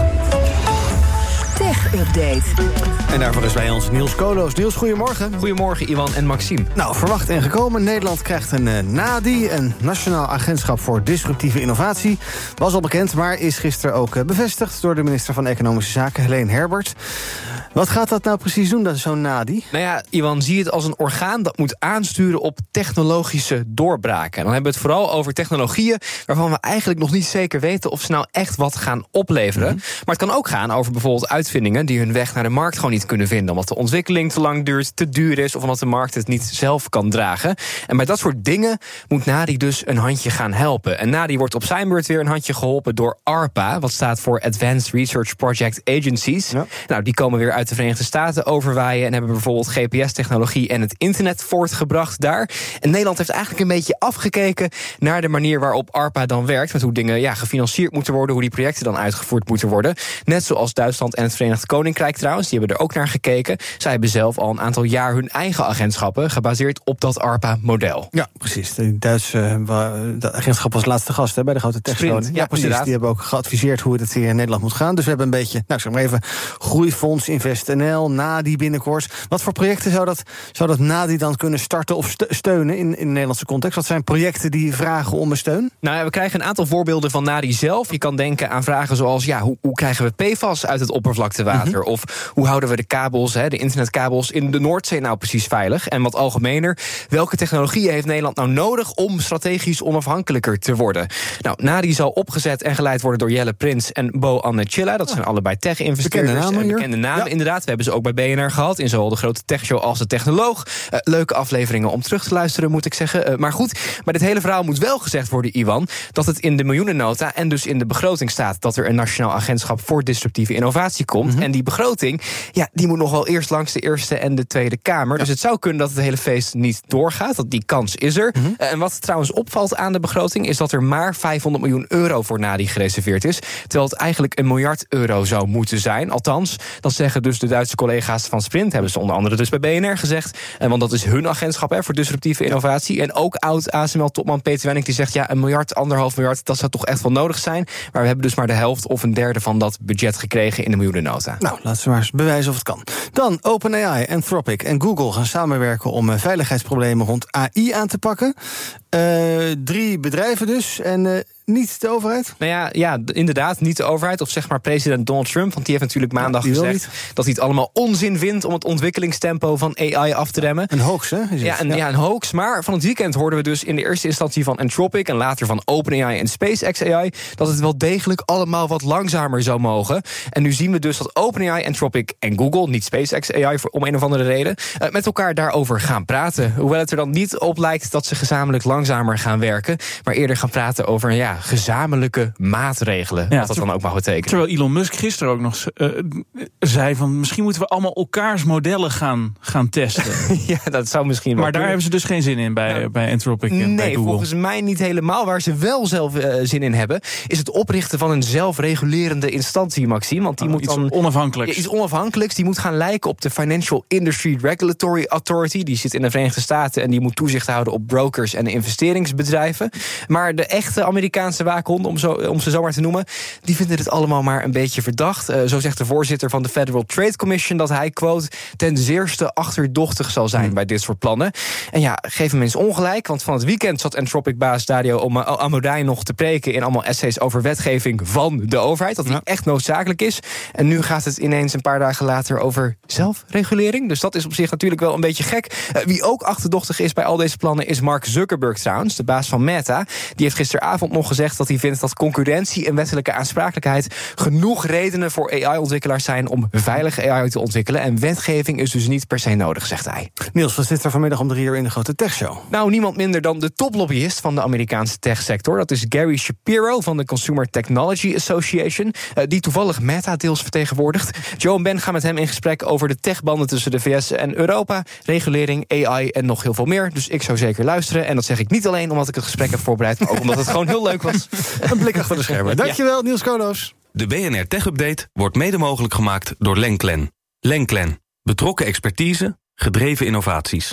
Tech-update. En daarvoor is bij ons Niels Koloos. Niels, goedemorgen. Goedemorgen, Iwan en Maxime. Nou, verwacht en gekomen. Nederland krijgt een uh, NADI, een Nationaal Agentschap voor Disruptieve Innovatie. Was al bekend, maar is gisteren ook uh, bevestigd door de minister van Economische Zaken, Helene Herbert. Wat gaat dat nou precies doen, zo'n NADI? Nou ja, Iwan, zie het als een orgaan dat moet aansturen op technologische doorbraken. En dan hebben we het vooral over technologieën waarvan we eigenlijk nog niet zeker weten of ze nou echt wat gaan opleveren. Mm-hmm. Maar het kan ook gaan over bijvoorbeeld uitvindingen die hun weg naar de markt gewoon niet kunnen vinden, omdat de ontwikkeling te lang duurt, te duur is of omdat de markt het niet zelf kan dragen. En bij dat soort dingen moet NADI dus een handje gaan helpen. En NADI wordt op zijn beurt weer een handje geholpen door ARPA, wat staat voor Advanced Research Project Agencies. Ja. Nou, die komen weer uit de Verenigde Staten overwaaien en hebben bijvoorbeeld G P S-technologie en het internet voortgebracht daar. En Nederland heeft eigenlijk een beetje afgekeken naar de manier waarop ARPA dan werkt, met hoe dingen ja, gefinancierd moeten worden, hoe die projecten dan uitgevoerd moeten worden. Net zoals Duitsland en het Verenigd Koninkrijk trouwens, die hebben er ook naar gekeken. Zij hebben zelf al een aantal jaar hun eigen agentschappen gebaseerd op dat ARPA-model. Ja, precies. De Duitse de agentschap was laatste gast hè, bij de grote techstoning. Ja, ja, precies. Inderdaad. Die hebben ook geadviseerd hoe het hier in Nederland moet gaan. Dus we hebben een beetje, nou zeg maar even, Groeifonds, InvestNL, NADI binnenkort. Wat voor projecten zou dat, zou dat NADI dan kunnen starten of steunen in, in de Nederlandse context? Wat zijn projecten die vragen om een steun? Nou ja, we krijgen een aantal voorbeelden van NADI zelf. Je kan denken aan vragen zoals, ja, hoe, hoe krijgen we P F A S uit het oppervlaktewater? Mm-hmm. Of hoe houden we de kabels, hè, de internetkabels in de Noordzee nou precies veilig? En wat algemener, welke technologieën heeft Nederland nou nodig om strategisch onafhankelijker te worden? Nou, NADI zal opgezet en geleid worden door Jelle Prins en Bo Annechilla. Dat zijn allebei tech-investeerders. Bekende namen, bekende namen ja. Inderdaad. We hebben ze ook bij B N R gehad, in zowel de grote techshow als de Technoloog. Uh, leuke afleveringen om terug te luisteren, moet ik zeggen. Uh, maar goed, maar dit hele verhaal moet wel gezegd worden, Iwan, dat het in de miljoenennota en dus in de begroting staat dat er een Nationaal Agentschap voor Disruptieve Innovatie komt. Mm-hmm. En die begroting, ja, die moet nog wel eerst langs de Eerste en de Tweede Kamer. Ja. Dus het zou kunnen dat het hele feest niet doorgaat. Dat die kans is er. Mm-hmm. Uh, en wat trouwens opvalt aan de begroting is dat er maar vijfhonderd miljoen euro voor NADI gereserveerd is. Terwijl het eigenlijk een miljard euro zou moeten zijn. Althans, dat zeggen dus de Duitse collega's van Sprint, hebben ze onder andere dus bij B N R gezegd. En want dat is hun agentschap hè, voor disruptieve innovatie. En ook oud-A S M L-topman Peter Wenning die zegt, ja, een miljard, anderhalf miljard, dat zou toch echt wel nodig zijn. Maar we hebben dus maar de helft of een derde van dat budget gekregen in de miljoenennota. Nou, laten we maar eens bewijzen of het kan. Dan OpenAI, Anthropic en Google gaan samenwerken om uh, veiligheidsproblemen rond A I aan te pakken. Uh, drie bedrijven dus en uh, niet de overheid? Nou ja, ja, inderdaad, niet de overheid. Of zeg maar president Donald Trump. Want die heeft natuurlijk maandag ja, gezegd dat hij het allemaal onzin vindt om het ontwikkelingstempo van A I af te remmen. Een hoax, hè? Ja een, ja. ja, een hoax. Maar van het weekend hoorden we dus in de eerste instantie van Anthropic en later van OpenAI en SpaceX A I dat het wel degelijk allemaal wat langzamer zou mogen. En nu zien we dus dat OpenAI, Anthropic en Google, niet SpaceX A I voor, om een of andere reden, uh, met elkaar daarover gaan praten. Hoewel het er dan niet op lijkt dat ze gezamenlijk langzamer gaan werken, maar eerder gaan praten over ja, gezamenlijke maatregelen, ja, wat dat dan ook mag betekenen. Terwijl Elon Musk gisteren ook nog uh, zei van misschien moeten we allemaal elkaars modellen gaan, gaan testen. Ja, dat zou misschien wel Maar daar kunnen. hebben ze dus geen zin in bij, ja. bij Anthropic en nee, bij Google. Volgens mij niet helemaal. Waar ze wel zelf uh, zin in hebben, is het oprichten van een zelfregulerende instantie, Maxime. Want die oh, moet iets dan onafhankelijks. Ja, iets onafhankelijks. Die moet gaan lijken op de Financial Industry Regulatory Authority. Die zit in de Verenigde Staten en die moet toezicht houden op brokers en investeringsbedrijven. Maar de echte Amerikaanse Amerikaanse waakhonden, om, zo, om ze zo maar te noemen, die vinden het allemaal maar een beetje verdacht. Uh, zo zegt de voorzitter van de Federal Trade Commission dat hij, quote, ten zeerste achterdochtig zal zijn hmm. bij dit soort plannen. En ja, geef hem eens ongelijk, want van het weekend zat Anthropic-baas Dario Amodei nog te preken in allemaal essays over wetgeving van de overheid, dat die ja. echt noodzakelijk is. En nu gaat het ineens een paar dagen later over zelfregulering. Dus dat is op zich natuurlijk wel een beetje gek. Uh, wie ook achterdochtig is bij al deze plannen is Mark Zuckerberg trouwens, de baas van Meta. Die heeft gisteravond nog gezegd dat hij vindt dat concurrentie en wettelijke aansprakelijkheid genoeg redenen voor A I-ontwikkelaars zijn om veilige A I te ontwikkelen. En wetgeving is dus niet per se nodig, zegt hij. Niels, wat zit er vanmiddag om drie uur in de grote techshow? Nou, niemand minder dan de toplobbyist van de Amerikaanse techsector. Dat is Gary Shapiro van de Consumer Technology Association, uh, die toevallig Meta deels vertegenwoordigt. Joe en Ben gaan met hem in gesprek over de techbanden tussen de V S en Europa, regulering, A I en nog heel veel meer. Dus ik zou zeker luisteren. En dat zeg ik niet alleen omdat ik het gesprek heb voorbereid, maar ook omdat het gewoon heel leuk was. Een blik achter de schermen. Dankjewel, ja. Niels Koolhoos. De B N R Tech Update wordt mede mogelijk gemaakt door Lenklen. Lenklen. Betrokken expertise, gedreven innovaties.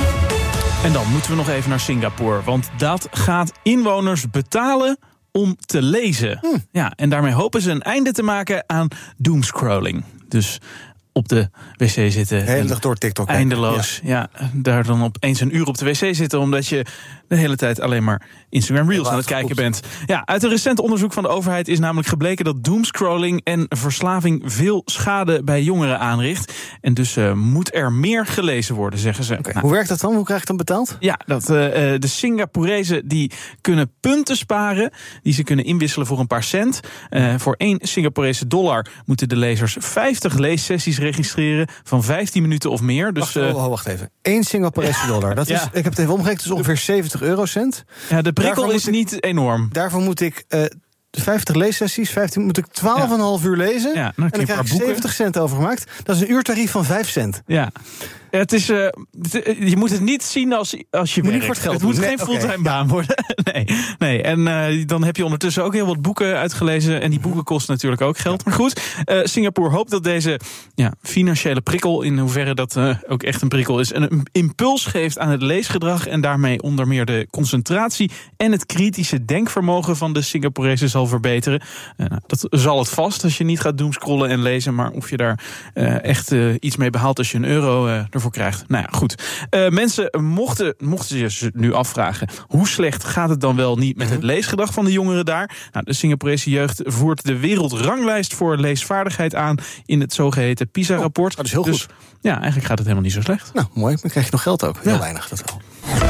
En dan moeten we nog even naar Singapore, want dat gaat inwoners betalen om te lezen. Hm. Ja, en daarmee hopen ze een einde te maken aan doomscrolling. Dus op de wc zitten. De hele dag door TikTok. Eindeloos. Ja. ja, daar dan opeens een uur op de wc zitten, omdat je de hele tijd alleen maar Instagram Reels aan het kijken bent. Ja, uit een recent onderzoek van de overheid is namelijk gebleken dat doomscrolling en verslaving veel schade bij jongeren aanricht. En dus uh, moet er meer gelezen worden, zeggen ze. Okay. Nou, hoe werkt dat dan? Hoe krijg je het dan betaald? Ja, dat, uh, de Singaporezen die kunnen punten sparen, die ze kunnen inwisselen voor een paar cent. Uh, voor één Singaporese dollar moeten de lezers vijftig leessessies registreren van vijftien minuten of meer. Dus, wacht, uh, wacht even. Eén Singaporese dollar. Dat is, ja. Ik heb het even omgerekend, dus ongeveer zeventig eurocent. Ja, de prikkel is ik, niet enorm. Daarvoor moet ik uh, vijftig leessessies, vijftien moet ik twaalf komma vijf uur lezen. Ja, dan en dan krijg ik zeventig cent overgemaakt. Dat is een uurtarief van vijf cent. Ja. Het is, uh, je moet het niet zien als, als je moet werkt. Niet voor het, geld het moet nee, geen fulltime okay. baan worden. nee, nee. En uh, dan heb je ondertussen ook heel wat boeken uitgelezen. En die boeken kosten natuurlijk ook geld. Maar goed, uh, Singapore hoopt dat deze ja, financiële prikkel, in hoeverre dat uh, ook echt een prikkel is, een impuls geeft aan het leesgedrag. En daarmee onder meer de concentratie en het kritische denkvermogen van de Singaporezen zal verbeteren. Uh, nou, dat zal het vast als je niet gaat doomscrollen en lezen. Maar of je daar uh, echt uh, iets mee behaalt als je een euro uh, voor krijgt. Nou ja, goed. Uh, mensen mochten, mochten zich nu afvragen, hoe slecht gaat het dan wel niet met het leesgedrag van de jongeren daar? Nou, de Singaporese jeugd voert de wereldranglijst voor leesvaardigheid aan in het zogeheten PISA-rapport. Oh, dat is heel dus, goed. Ja, eigenlijk gaat het helemaal niet zo slecht. Nou, mooi. Dan krijg je nog geld ook. Heel ja. weinig, dat wel.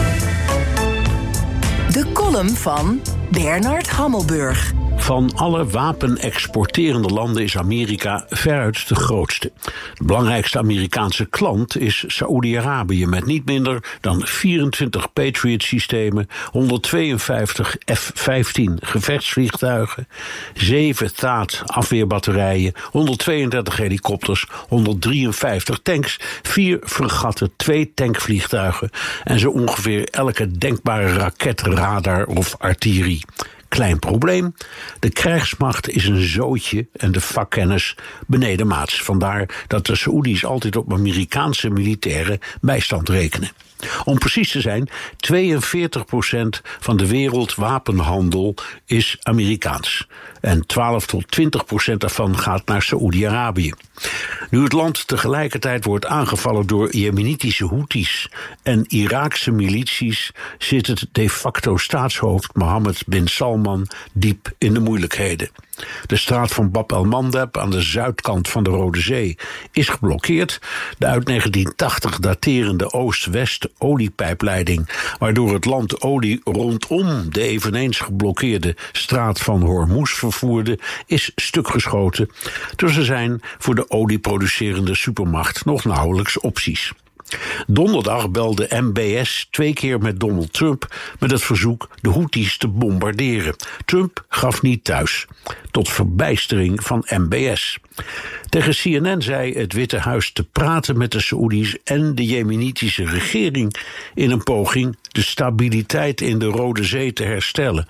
De column van Bernard Hammelburg. Van alle wapenexporterende landen is Amerika veruit de grootste. De belangrijkste Amerikaanse klant is Saoedi-Arabië met niet minder dan vierentwintig Patriot-systemen, honderdtweeënvijftig F vijftien gevechtsvliegtuigen, zeven T A A T-afweerbatterijen, honderdtweeëndertig helikopters, honderddrieënvijftig tanks, vier fregatten, twee tankvliegtuigen en zo ongeveer elke denkbare raket, radar of artillerie. Klein probleem. De krijgsmacht is een zootje en de vakkennis benedenmaats. Vandaar dat de Saoedi's altijd op Amerikaanse militaire bijstand rekenen. Om precies te zijn, tweeënveertig procent van de wereldwapenhandel is Amerikaans. En twaalf tot twintig procent daarvan gaat naar Saoedi-Arabië. Nu het land tegelijkertijd wordt aangevallen door Jemenitische Houthis en Iraakse milities, zit het de facto staatshoofd Mohammed bin Salman diep in de moeilijkheden. De straat van Bab el-Mandeb aan de zuidkant van de Rode Zee is geblokkeerd. De uit negentien tachtig daterende Oost-West oliepijpleiding, waardoor het land olie rondom de eveneens geblokkeerde straat van Hormuz vervoerde, is stukgeschoten. Dus er zijn voor de olieproducerende supermacht nog nauwelijks opties. Donderdag belde M B S twee keer met Donald Trump met het verzoek de Houthis te bombarderen. Trump gaf niet thuis, tot verbijstering van M B S. Tegen C N N zei het Witte Huis te praten met de Saoedi's en de Jemenitische regering in een poging de stabiliteit in de Rode Zee te herstellen.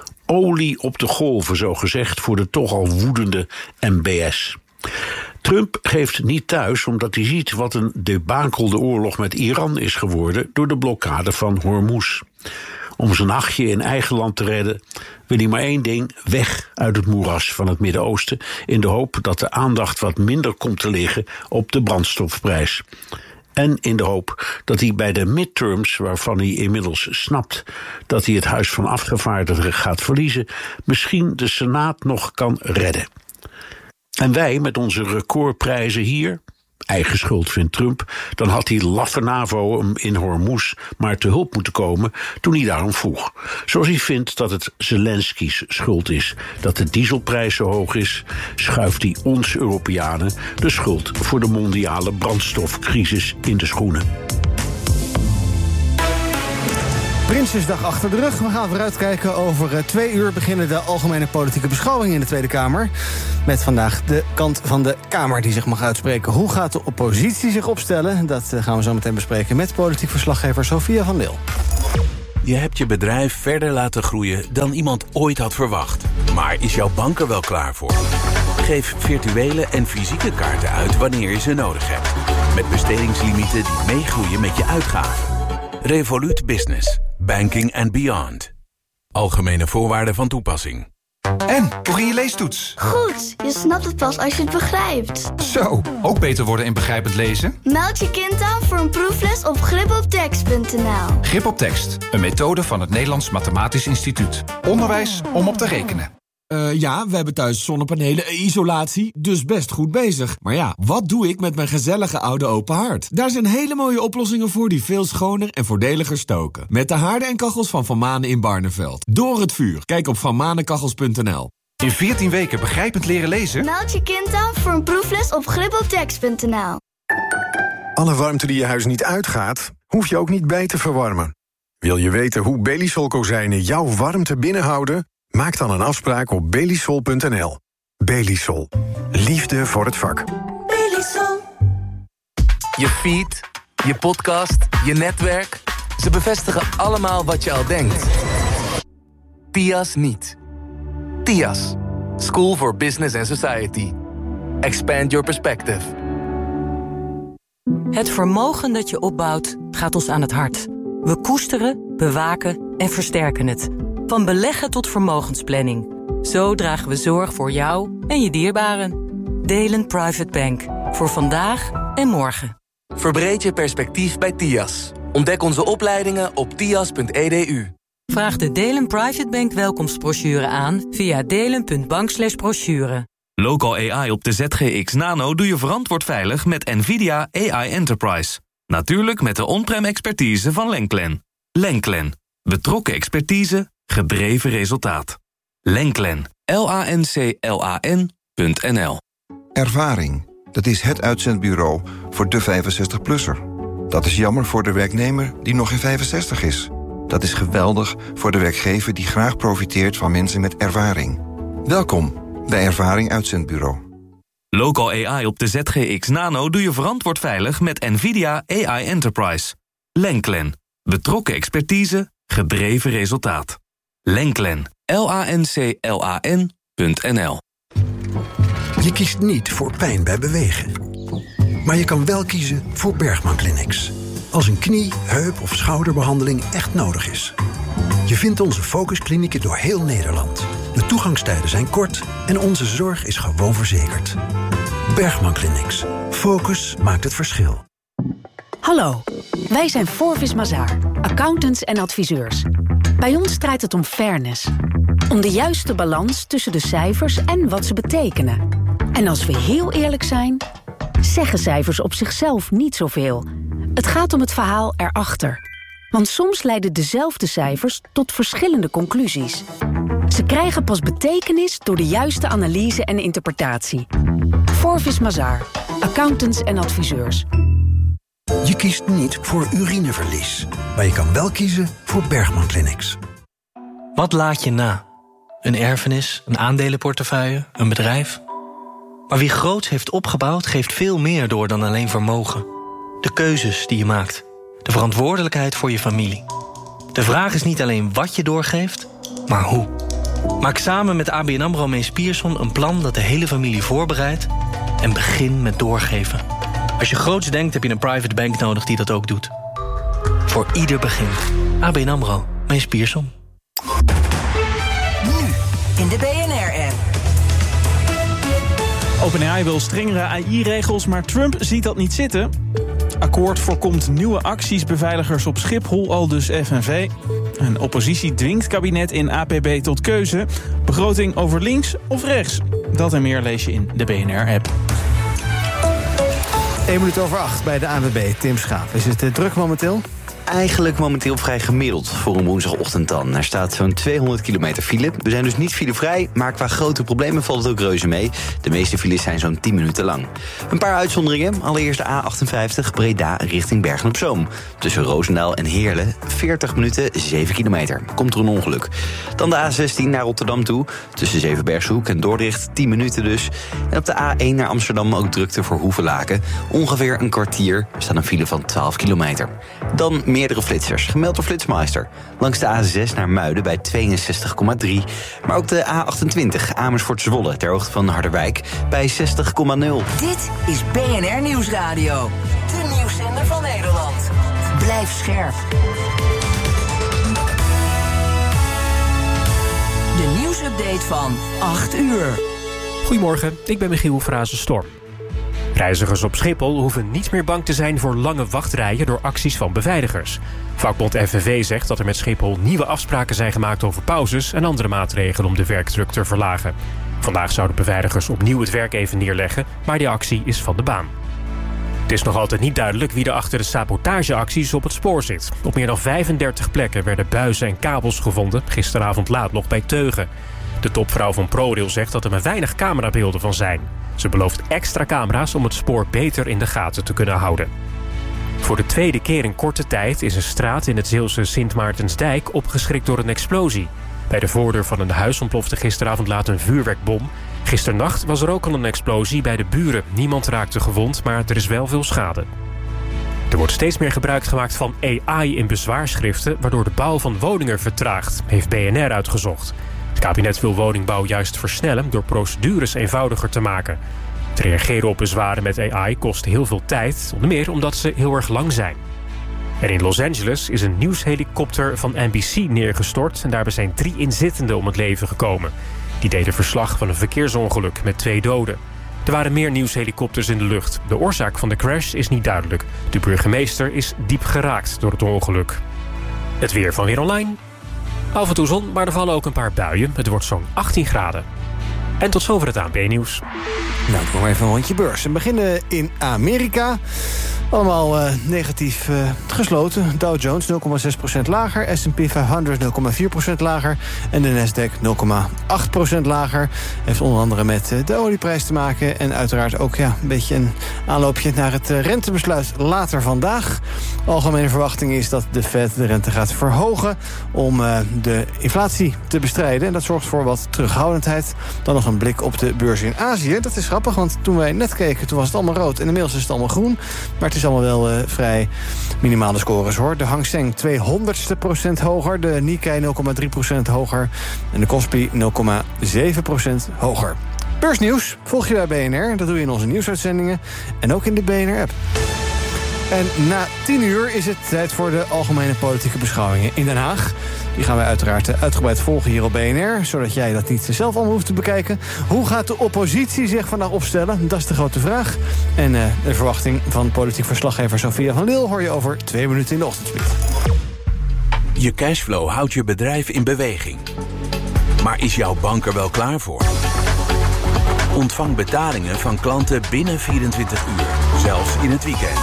Olie op de golven, zo gezegd, voor de toch al woedende M B S. Trump geeft niet thuis omdat hij ziet wat een debakelde oorlog met Iran is geworden door de blokkade van Hormuz. Om zijn achtje in eigen land te redden wil hij maar één ding: weg uit het moeras van het Midden-Oosten, in de hoop dat de aandacht wat minder komt te liggen op de brandstofprijs. En in de hoop dat hij bij de midterms, waarvan hij inmiddels snapt dat hij het Huis van Afgevaardigden gaat verliezen, misschien de Senaat nog kan redden. En wij met onze recordprijzen hier, eigen schuld vindt Trump, dan had die laffe NAVO hem in Hormuz maar te hulp moeten komen toen hij daarom vroeg. Zoals hij vindt dat het Zelensky's schuld is dat de dieselprijs zo hoog is, schuift hij ons Europeanen de schuld voor de mondiale brandstofcrisis in de schoenen. Prinsjesdag achter de rug. We gaan vooruitkijken. Over uh, twee uur beginnen de algemene politieke beschouwingen in de Tweede Kamer. Met vandaag de kant van de Kamer die zich mag uitspreken. Hoe gaat de oppositie zich opstellen? Dat uh, gaan we zo meteen bespreken met politiek verslaggever Sophia van Deel. Je hebt je bedrijf verder laten groeien dan iemand ooit had verwacht. Maar is jouw bank er wel klaar voor? Geef virtuele en fysieke kaarten uit wanneer je ze nodig hebt. Met bestedingslimieten die meegroeien met je uitgaven. Revolut Business. Banking and beyond. Algemene voorwaarden van toepassing. En, hoe ging je leestoets? Goed, je snapt het pas als je het begrijpt. Zo, ook beter worden in begrijpend lezen? Meld je kind aan voor een proefles op grip op tekst punt n l. Grip op tekst, een methode van het Nederlands Mathematisch Instituut. Onderwijs om op te rekenen. Uh, ja, we hebben thuis zonnepanelen, isolatie, dus best goed bezig. Maar ja, wat doe ik met mijn gezellige oude open haard? Daar zijn hele mooie oplossingen voor die veel schoner en voordeliger stoken. Met de haarden en kachels van Van Manen in Barneveld. Door het vuur. Kijk op van manenkachels punt n l. In veertien weken begrijpend leren lezen? Meld je kind aan voor een proefles op grip op tekst punt n l. Alle warmte die je huis niet uitgaat, hoef je ook niet bij te verwarmen. Wil je weten hoe Belisol kozijnen jouw warmte binnenhouden? Maak dan een afspraak op belisol punt n l. Belisol. Liefde voor het vak. Belisol. Je feed, je podcast, je netwerk. Ze bevestigen allemaal wat je al denkt. T I A S niet. T I A S. School for Business and Society. Expand your perspective. Het vermogen dat je opbouwt gaat ons aan het hart. We koesteren, bewaken en versterken het. Van beleggen tot vermogensplanning. Zo dragen we zorg voor jou en je dierbaren. Delen Private Bank. Voor vandaag en morgen. Verbreed je perspectief bij T I A S. Ontdek onze opleidingen op t i a s punt e d u. Vraag de Delen Private Bank welkomstbrochure aan via delen punt bank slash brochure. Local A I op de Z G X Nano doe je verantwoord veilig met NVIDIA A I Enterprise. Natuurlijk met de on-prem expertise van Lenklen. Lenklen. Betrokken expertise, gedreven resultaat. Lenklen. L A N C L A N punt n l. Ervaring. Dat is het uitzendbureau voor de vijfenzestig-plusser. Dat is jammer voor de werknemer die nog geen vijfenzestig is. Dat is geweldig voor de werkgever die graag profiteert van mensen met ervaring. Welkom bij Ervaring Uitzendbureau. Local A I op de Z G X Nano doe je verantwoord veilig met NVIDIA A I Enterprise. Lenklen. Betrokken expertise, gedreven resultaat. Lenklen. L A N C L A N punt n l. Je kiest niet voor pijn bij bewegen. Maar je kan wel kiezen voor Bergman Clinics. Als een knie, heup of schouderbehandeling echt nodig is. Je vindt onze focusklinieken door heel Nederland. De toegangstijden zijn kort en onze zorg is gewoon verzekerd. Bergman Clinics. Focus maakt het verschil. Hallo, wij zijn Forvis Mazars, accountants en adviseurs. Bij ons draait het om fairness. Om de juiste balans tussen de cijfers en wat ze betekenen. En als we heel eerlijk zijn, zeggen cijfers op zichzelf niet zoveel. Het gaat om het verhaal erachter. Want soms leiden dezelfde cijfers tot verschillende conclusies. Ze krijgen pas betekenis door de juiste analyse en interpretatie. Forvis Mazars, accountants en adviseurs. Je kiest niet voor urineverlies. Maar je kan wel kiezen voor Bergman Clinics. Wat laat je na? Een erfenis, een aandelenportefeuille, een bedrijf? Maar wie groots heeft opgebouwd, geeft veel meer door dan alleen vermogen. De keuzes die je maakt. De verantwoordelijkheid voor je familie. De vraag is niet alleen wat je doorgeeft, maar hoe. Maak samen met A B N AMRO Mees Pierson een plan dat de hele familie voorbereidt. En begin met doorgeven. Als je groots denkt, heb je een private bank nodig die dat ook doet. Voor ieder begin. A B N AMRO Mees Pierson. Nu de B N R-app. OpenAI wil strengere A I-regels, maar Trump ziet dat niet zitten. Akkoord voorkomt nieuwe acties beveiligers op Schiphol, aldus F N V. En oppositie dwingt kabinet in A P B tot keuze. Begroting over links of rechts. Dat en meer lees je in de B N R-app. één minuut over acht bij de A N W B. Tim Schaap. Is het uh, druk momenteel? Eigenlijk momenteel vrij gemiddeld voor een woensdagochtend dan. Er staat zo'n tweehonderd kilometer file. We zijn dus niet filevrij, maar qua grote problemen valt het ook reuze mee. De meeste files zijn zo'n tien minuten lang. Een paar uitzonderingen. Allereerst de A achtenvijftig Breda richting Bergen-op-Zoom. Tussen Roosendaal en Heerlen, veertig minuten, zeven kilometer. Komt er een ongeluk. Dan de A zestien naar Rotterdam toe. Tussen Zevenbergshoek en Dordrecht, tien minuten dus. En op de A één naar Amsterdam ook drukte voor Hoevelaken. Ongeveer een kwartier. Er staat een file van twaalf kilometer. Dan meerdere flitsers, gemeld door Flitsmeister. Langs de A zes naar Muiden bij tweeënzestig komma drie. Maar ook de A achtentwintig Amersfoort-Zwolle ter hoogte van Harderwijk bij zestig komma nul. Dit is B N R Nieuwsradio. De nieuwszender van Nederland. Blijf scherp. De nieuwsupdate van acht uur. Goedemorgen, ik ben Michiel Frazen-Storm. Reizigers op Schiphol hoeven niet meer bang te zijn voor lange wachtrijen door acties van beveiligers. Vakbond F N V zegt dat er met Schiphol nieuwe afspraken zijn gemaakt over pauzes en andere maatregelen om de werkdruk te verlagen. Vandaag zouden beveiligers opnieuw het werk even neerleggen, maar die actie is van de baan. Het is nog altijd niet duidelijk wie er achter de sabotageacties op het spoor zit. Op meer dan vijfendertig plekken werden buizen en kabels gevonden, gisteravond laat nog bij Teugen. De topvrouw van ProRail zegt dat er maar weinig camerabeelden van zijn. Ze belooft extra camera's om het spoor beter in de gaten te kunnen houden. Voor de tweede keer in korte tijd is een straat in het Zeeuwse Sint Maartensdijk opgeschrikt door een explosie. Bij de voordeur van een huis ontplofte gisteravond laat een vuurwerkbom. Gisternacht was er ook al een explosie bij de buren. Niemand raakte gewond, maar er is wel veel schade. Er wordt steeds meer gebruik gemaakt van A I in bezwaarschriften, waardoor de bouw van woningen vertraagt, heeft B N R uitgezocht. Het kabinet wil woningbouw juist versnellen door procedures eenvoudiger te maken. Het reageren op bezwaren met A I kost heel veel tijd, onder meer omdat ze heel erg lang zijn. En in Los Angeles is een nieuwshelikopter van N B C neergestort en daarbij zijn drie inzittenden om het leven gekomen. Die deden verslag van een verkeersongeluk met twee doden. Er waren meer nieuwshelikopters in de lucht. De oorzaak van de crash is niet duidelijk. De burgemeester is diep geraakt door het ongeluk. Het weer van Weer Online. Af en toe zon, maar er vallen ook een paar buien. Het wordt zo'n achttien graden. En tot zover het A N P-nieuws. Nou, doen we even een rondje beurs. We beginnen in Amerika. Allemaal uh, negatief uh, gesloten. Dow Jones nul komma zes procent lager. S en P vijfhonderd nul komma vier procent lager. En de Nasdaq nul komma acht procent lager. Heeft onder andere met uh, de olieprijs te maken. En uiteraard ook ja, een beetje een aanloopje naar het uh, rentebesluit later vandaag. Algemene verwachting is dat de Fed de rente gaat verhogen om uh, de inflatie te bestrijden. En dat zorgt voor wat terughoudendheid. Dan nog een blik op de beurs in Azië. Dat is grappig, want toen wij net keken, toen was het allemaal rood. En inmiddels is het allemaal groen. Maar het is allemaal wel uh, vrij minimale scores, hoor. De Hang Seng tweehonderdste procent hoger. De Nikkei nul komma drie procent hoger. En de Kospi nul komma zeven procent hoger. Beursnieuws volg je bij B N R. Dat doe je in onze nieuwsuitzendingen. En ook in de B N R-app. En na tien uur is het tijd voor de algemene politieke beschouwingen in Den Haag. Die gaan wij uiteraard uitgebreid volgen hier op B N R, zodat jij dat niet zelf allemaal hoeft te bekijken. Hoe gaat de oppositie zich vandaag opstellen? Dat is de grote vraag. En uh, de verwachting van politiek verslaggever Sophia van Lille hoor je over twee minuten in de ochtendspit. Je cashflow houdt je bedrijf in beweging. Maar is jouw bank er wel klaar voor? Ontvang betalingen van klanten binnen vierentwintig uur, zelfs in het weekend.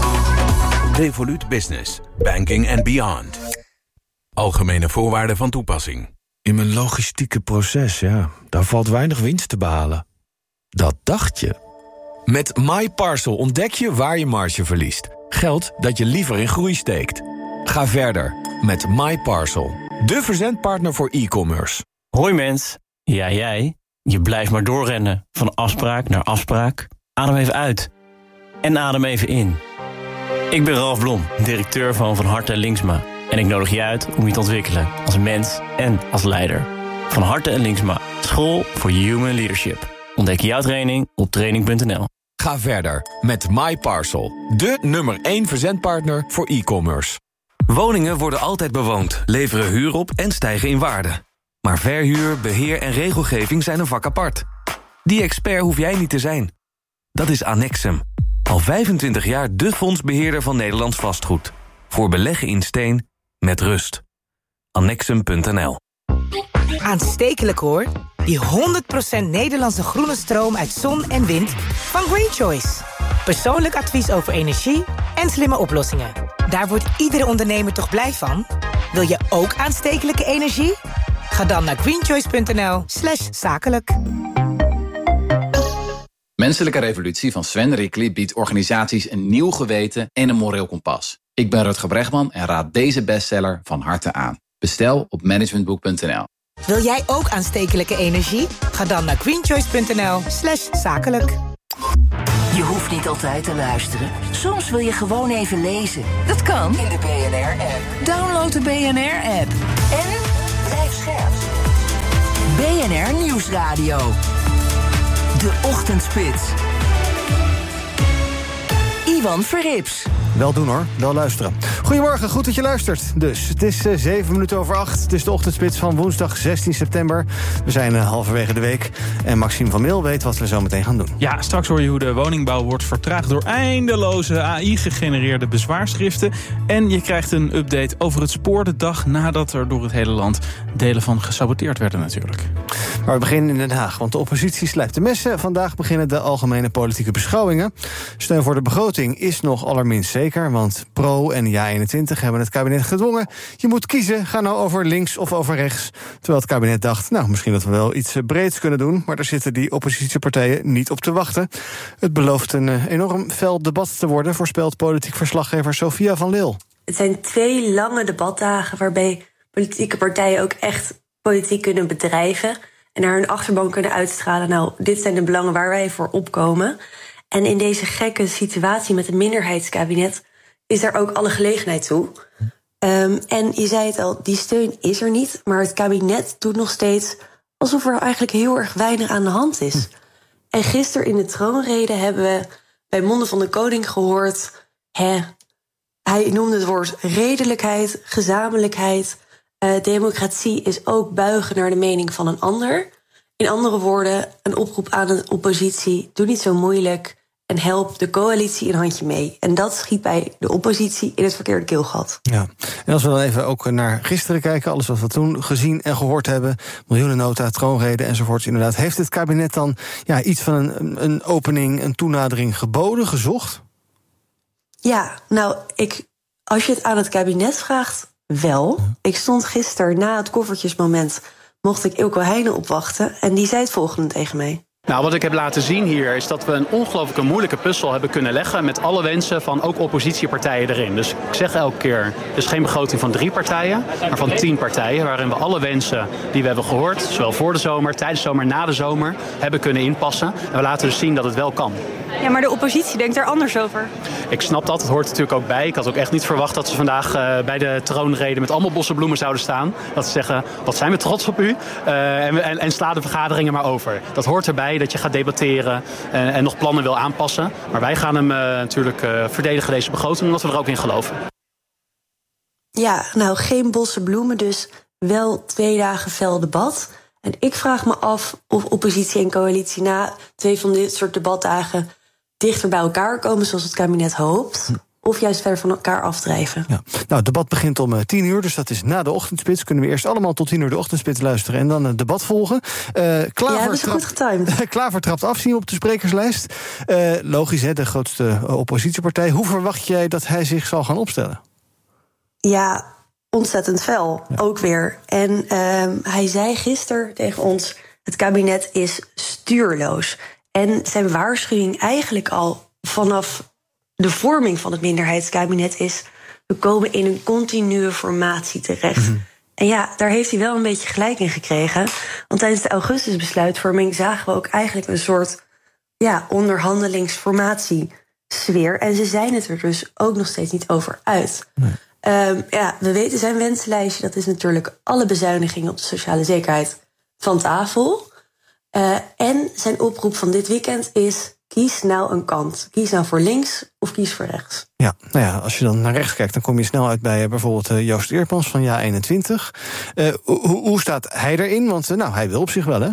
Revolut Business. Banking and beyond. Algemene voorwaarden van toepassing. In mijn logistieke proces, ja, daar valt weinig winst te behalen. Dat dacht je. Met MyParcel ontdek je waar je marge verliest. Geld dat je liever in groei steekt. Ga verder met MyParcel. De verzendpartner voor e-commerce. Hoi mens. Ja, jij. Je blijft maar doorrennen. Van afspraak naar afspraak. Adem even uit. En adem even in. Ik ben Ralf Blom, directeur van Van Harte en Linksma. En ik nodig je uit om je te ontwikkelen als mens en als leider. Van Harte en Linksma, school voor human leadership. Ontdek jouw training op training punt n l. Ga verder met MyParcel. De nummer één verzendpartner voor e-commerce. Woningen worden altijd bewoond, leveren huur op en stijgen in waarde. Maar verhuur, beheer en regelgeving zijn een vak apart. Die expert hoef jij niet te zijn. Dat is Annexum. Al vijfentwintig jaar de fondsbeheerder van Nederlands vastgoed. Voor beleggen in steen, met rust. Annexum punt n l. Aanstekelijk hoor. Die honderd procent Nederlandse groene stroom uit zon en wind van Green Choice. Persoonlijk advies over energie en slimme oplossingen. Daar wordt iedere ondernemer toch blij van? Wil je ook aanstekelijke energie? Ga dan naar greenchoice punt n l slash zakelijk. Menselijke Revolutie van Sven Rickly biedt organisaties een nieuw geweten en een moreel kompas. Ik ben Rutger Bregman en raad deze bestseller van harte aan. Bestel op managementboek punt n l. Wil jij ook aanstekelijke energie? Ga dan naar greenchoice punt n l slash zakelijk. Je hoeft niet altijd te luisteren. Soms wil je gewoon even lezen. Dat kan in de B N R-app. Download de B N R-app. En blijf scherp. B N R Nieuwsradio. De Ochtendspits. Ivan Verrips. Wel doen hoor, wel luisteren. Goedemorgen, goed dat je luistert. Dus, het is uh, zeven minuten over acht. Het is de Ochtendspits van woensdag zestien september. We zijn uh, halverwege de week. En Maxime van Mil weet wat we zo meteen gaan doen. Ja, straks hoor je hoe de woningbouw wordt vertraagd door eindeloze A I-gegenereerde bezwaarschriften. En je krijgt een update over het spoor de dag nadat er door het hele land delen van gesaboteerd werden natuurlijk. Maar we beginnen in Den Haag, want de oppositie slijpt de messen. Vandaag beginnen de algemene politieke beschouwingen. Steun voor de begroting is nog allerminst zeker, want Pro en Ja eenentwintig hebben het kabinet gedwongen. Je moet kiezen, ga nou over links of over rechts. Terwijl het kabinet dacht, nou, misschien dat we wel iets breeds kunnen doen, maar daar zitten die oppositiepartijen niet op te wachten. Het belooft een enorm fel debat te worden, voorspelt politiek verslaggever Sophia van Leel. Het zijn twee lange debatdagen waarbij politieke partijen ook echt politiek kunnen bedrijven en naar hun achterban kunnen uitstralen. Nou, dit zijn de belangen waar wij voor opkomen. En in deze gekke situatie met een minderheidskabinet is daar ook alle gelegenheid toe. Um, en je zei het al, die steun is er niet, maar het kabinet doet nog steeds alsof er eigenlijk heel erg weinig aan de hand is. En gisteren in de troonrede hebben we bij monden van de koning gehoord, hè, hij noemde het woord redelijkheid, gezamenlijkheid. Uh, democratie is ook buigen naar de mening van een ander. In andere woorden, een oproep aan de oppositie, doe niet zo moeilijk en help de coalitie een handje mee. En dat schiet bij de oppositie in het verkeerde keelgat. Ja, en als we dan even ook naar gisteren kijken, alles wat we toen gezien en gehoord hebben, miljoenennota, troonrede enzovoorts, inderdaad, heeft het kabinet dan ja, iets van een, een opening, een toenadering geboden, gezocht? Ja, nou, ik, als je het aan het kabinet vraagt, wel. Ik stond gisteren na het koffertjesmoment, mocht ik Ilko Heijnen opwachten en die zei het volgende tegen mij. Nou, wat ik heb laten zien hier is dat we een ongelooflijke moeilijke puzzel hebben kunnen leggen met alle wensen van ook oppositiepartijen erin. Dus ik zeg elke keer, het is geen begroting van drie partijen, maar van tien partijen, waarin we alle wensen die we hebben gehoord, zowel voor de zomer, tijdens de zomer, na de zomer, hebben kunnen inpassen. En we laten dus zien dat het wel kan. Ja, maar de oppositie denkt er anders over. Ik snap dat, het hoort natuurlijk ook bij. Ik had ook echt niet verwacht dat ze vandaag uh, bij de troonrede met allemaal bossen bloemen zouden staan. Dat ze zeggen, wat zijn we trots op u? Uh, en, en, en sla de vergaderingen maar over. Dat hoort erbij, dat je gaat debatteren en, en nog plannen wil aanpassen. Maar wij gaan hem uh, natuurlijk uh, verdedigen, deze begroting, omdat we er ook in geloven. Ja, nou, geen bosse bloemen, dus wel twee dagen fel debat. En ik vraag me af of oppositie en coalitie na twee van dit soort debatdagen dichter bij elkaar komen, zoals het kabinet hoopt, of juist verder van elkaar afdrijven. Ja. Nou, het debat begint om tien uur, dus dat is na de ochtendspits. Kunnen we eerst allemaal tot tien uur de ochtendspits luisteren en dan het debat volgen. Uh, Klaver, ja, dat is goed getimed. Klaver trapt af, zien we op de sprekerslijst. Uh, logisch, hè, de grootste oppositiepartij. Hoe verwacht jij dat hij zich zal gaan opstellen? Ja, ontzettend fel, ja. Ook weer. En uh, hij zei gisteren tegen ons, het kabinet is stuurloos. En zijn waarschuwing eigenlijk al vanaf de vorming van het minderheidskabinet is, we komen in een continue formatie terecht. Mm-hmm. En ja, daar heeft hij wel een beetje gelijk in gekregen. Want tijdens de augustusbesluitvorming zagen we ook eigenlijk een soort ja, onderhandelingsformatiesfeer. En ze zijn het er dus ook nog steeds niet over uit. Nee. Um, ja, we weten zijn wensenlijstje, dat is natuurlijk alle bezuinigingen op de sociale zekerheid van tafel. Uh, en zijn oproep van dit weekend is kies nou een kant. Kies nou voor links of kies voor rechts. Ja, nou ja, als je dan naar rechts kijkt, dan kom je snel uit bij uh, bijvoorbeeld uh, Joost Eerdmans van Ja eenentwintig. Uh, hoe, hoe staat hij erin? Want uh, nou, hij wil op zich wel, hè?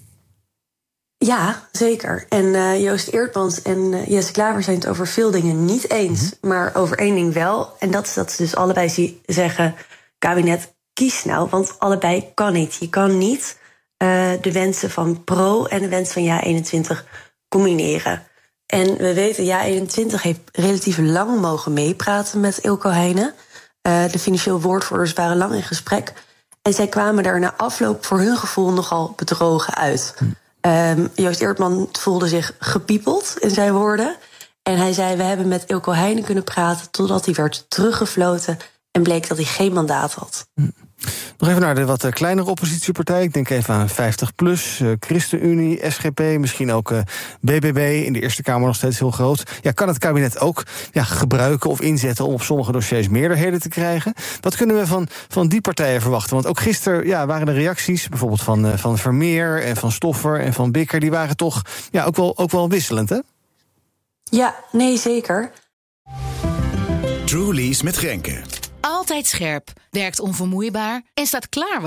Ja, zeker. En uh, Joost Eerdmans en uh, Jesse Klaver zijn het over veel dingen niet eens. Mm-hmm. Maar over één ding wel. En dat is dat ze dus allebei zeggen, kabinet, kies nou. Want allebei kan niet. Je kan niet uh, de wensen van Pro en de wensen van Ja eenentwintig combineren. En we weten, Ja eenentwintig heeft relatief lang mogen meepraten met Eelco Heijnen. Uh, de financieel woordvoerders waren lang in gesprek. En zij kwamen daar na afloop voor hun gevoel nogal bedrogen uit. Hm. Um, Joost Eerdmans voelde zich gepiepeld in zijn woorden. En hij zei, we hebben met Eelco Heijnen kunnen praten totdat hij werd teruggefloten en bleek dat hij geen mandaat had. Hm. Nog even naar de wat kleinere oppositiepartij. Ik denk even aan vijftig plus, uh, ChristenUnie, S G P, misschien ook uh, B B B, in de Eerste Kamer nog steeds heel groot. Ja, kan het kabinet ook ja, gebruiken of inzetten om op sommige dossiers meerderheden te krijgen? Wat kunnen we van, van die partijen verwachten? Want ook gisteren ja, waren de reacties, bijvoorbeeld van, uh, van Vermeer en van Stoffer en van Bikker, die waren toch ja, ook, wel, ook wel wisselend, hè? Ja, nee, zeker. Truly's met Grenke. Altijd scherp, werkt onvermoeibaar en staat klaar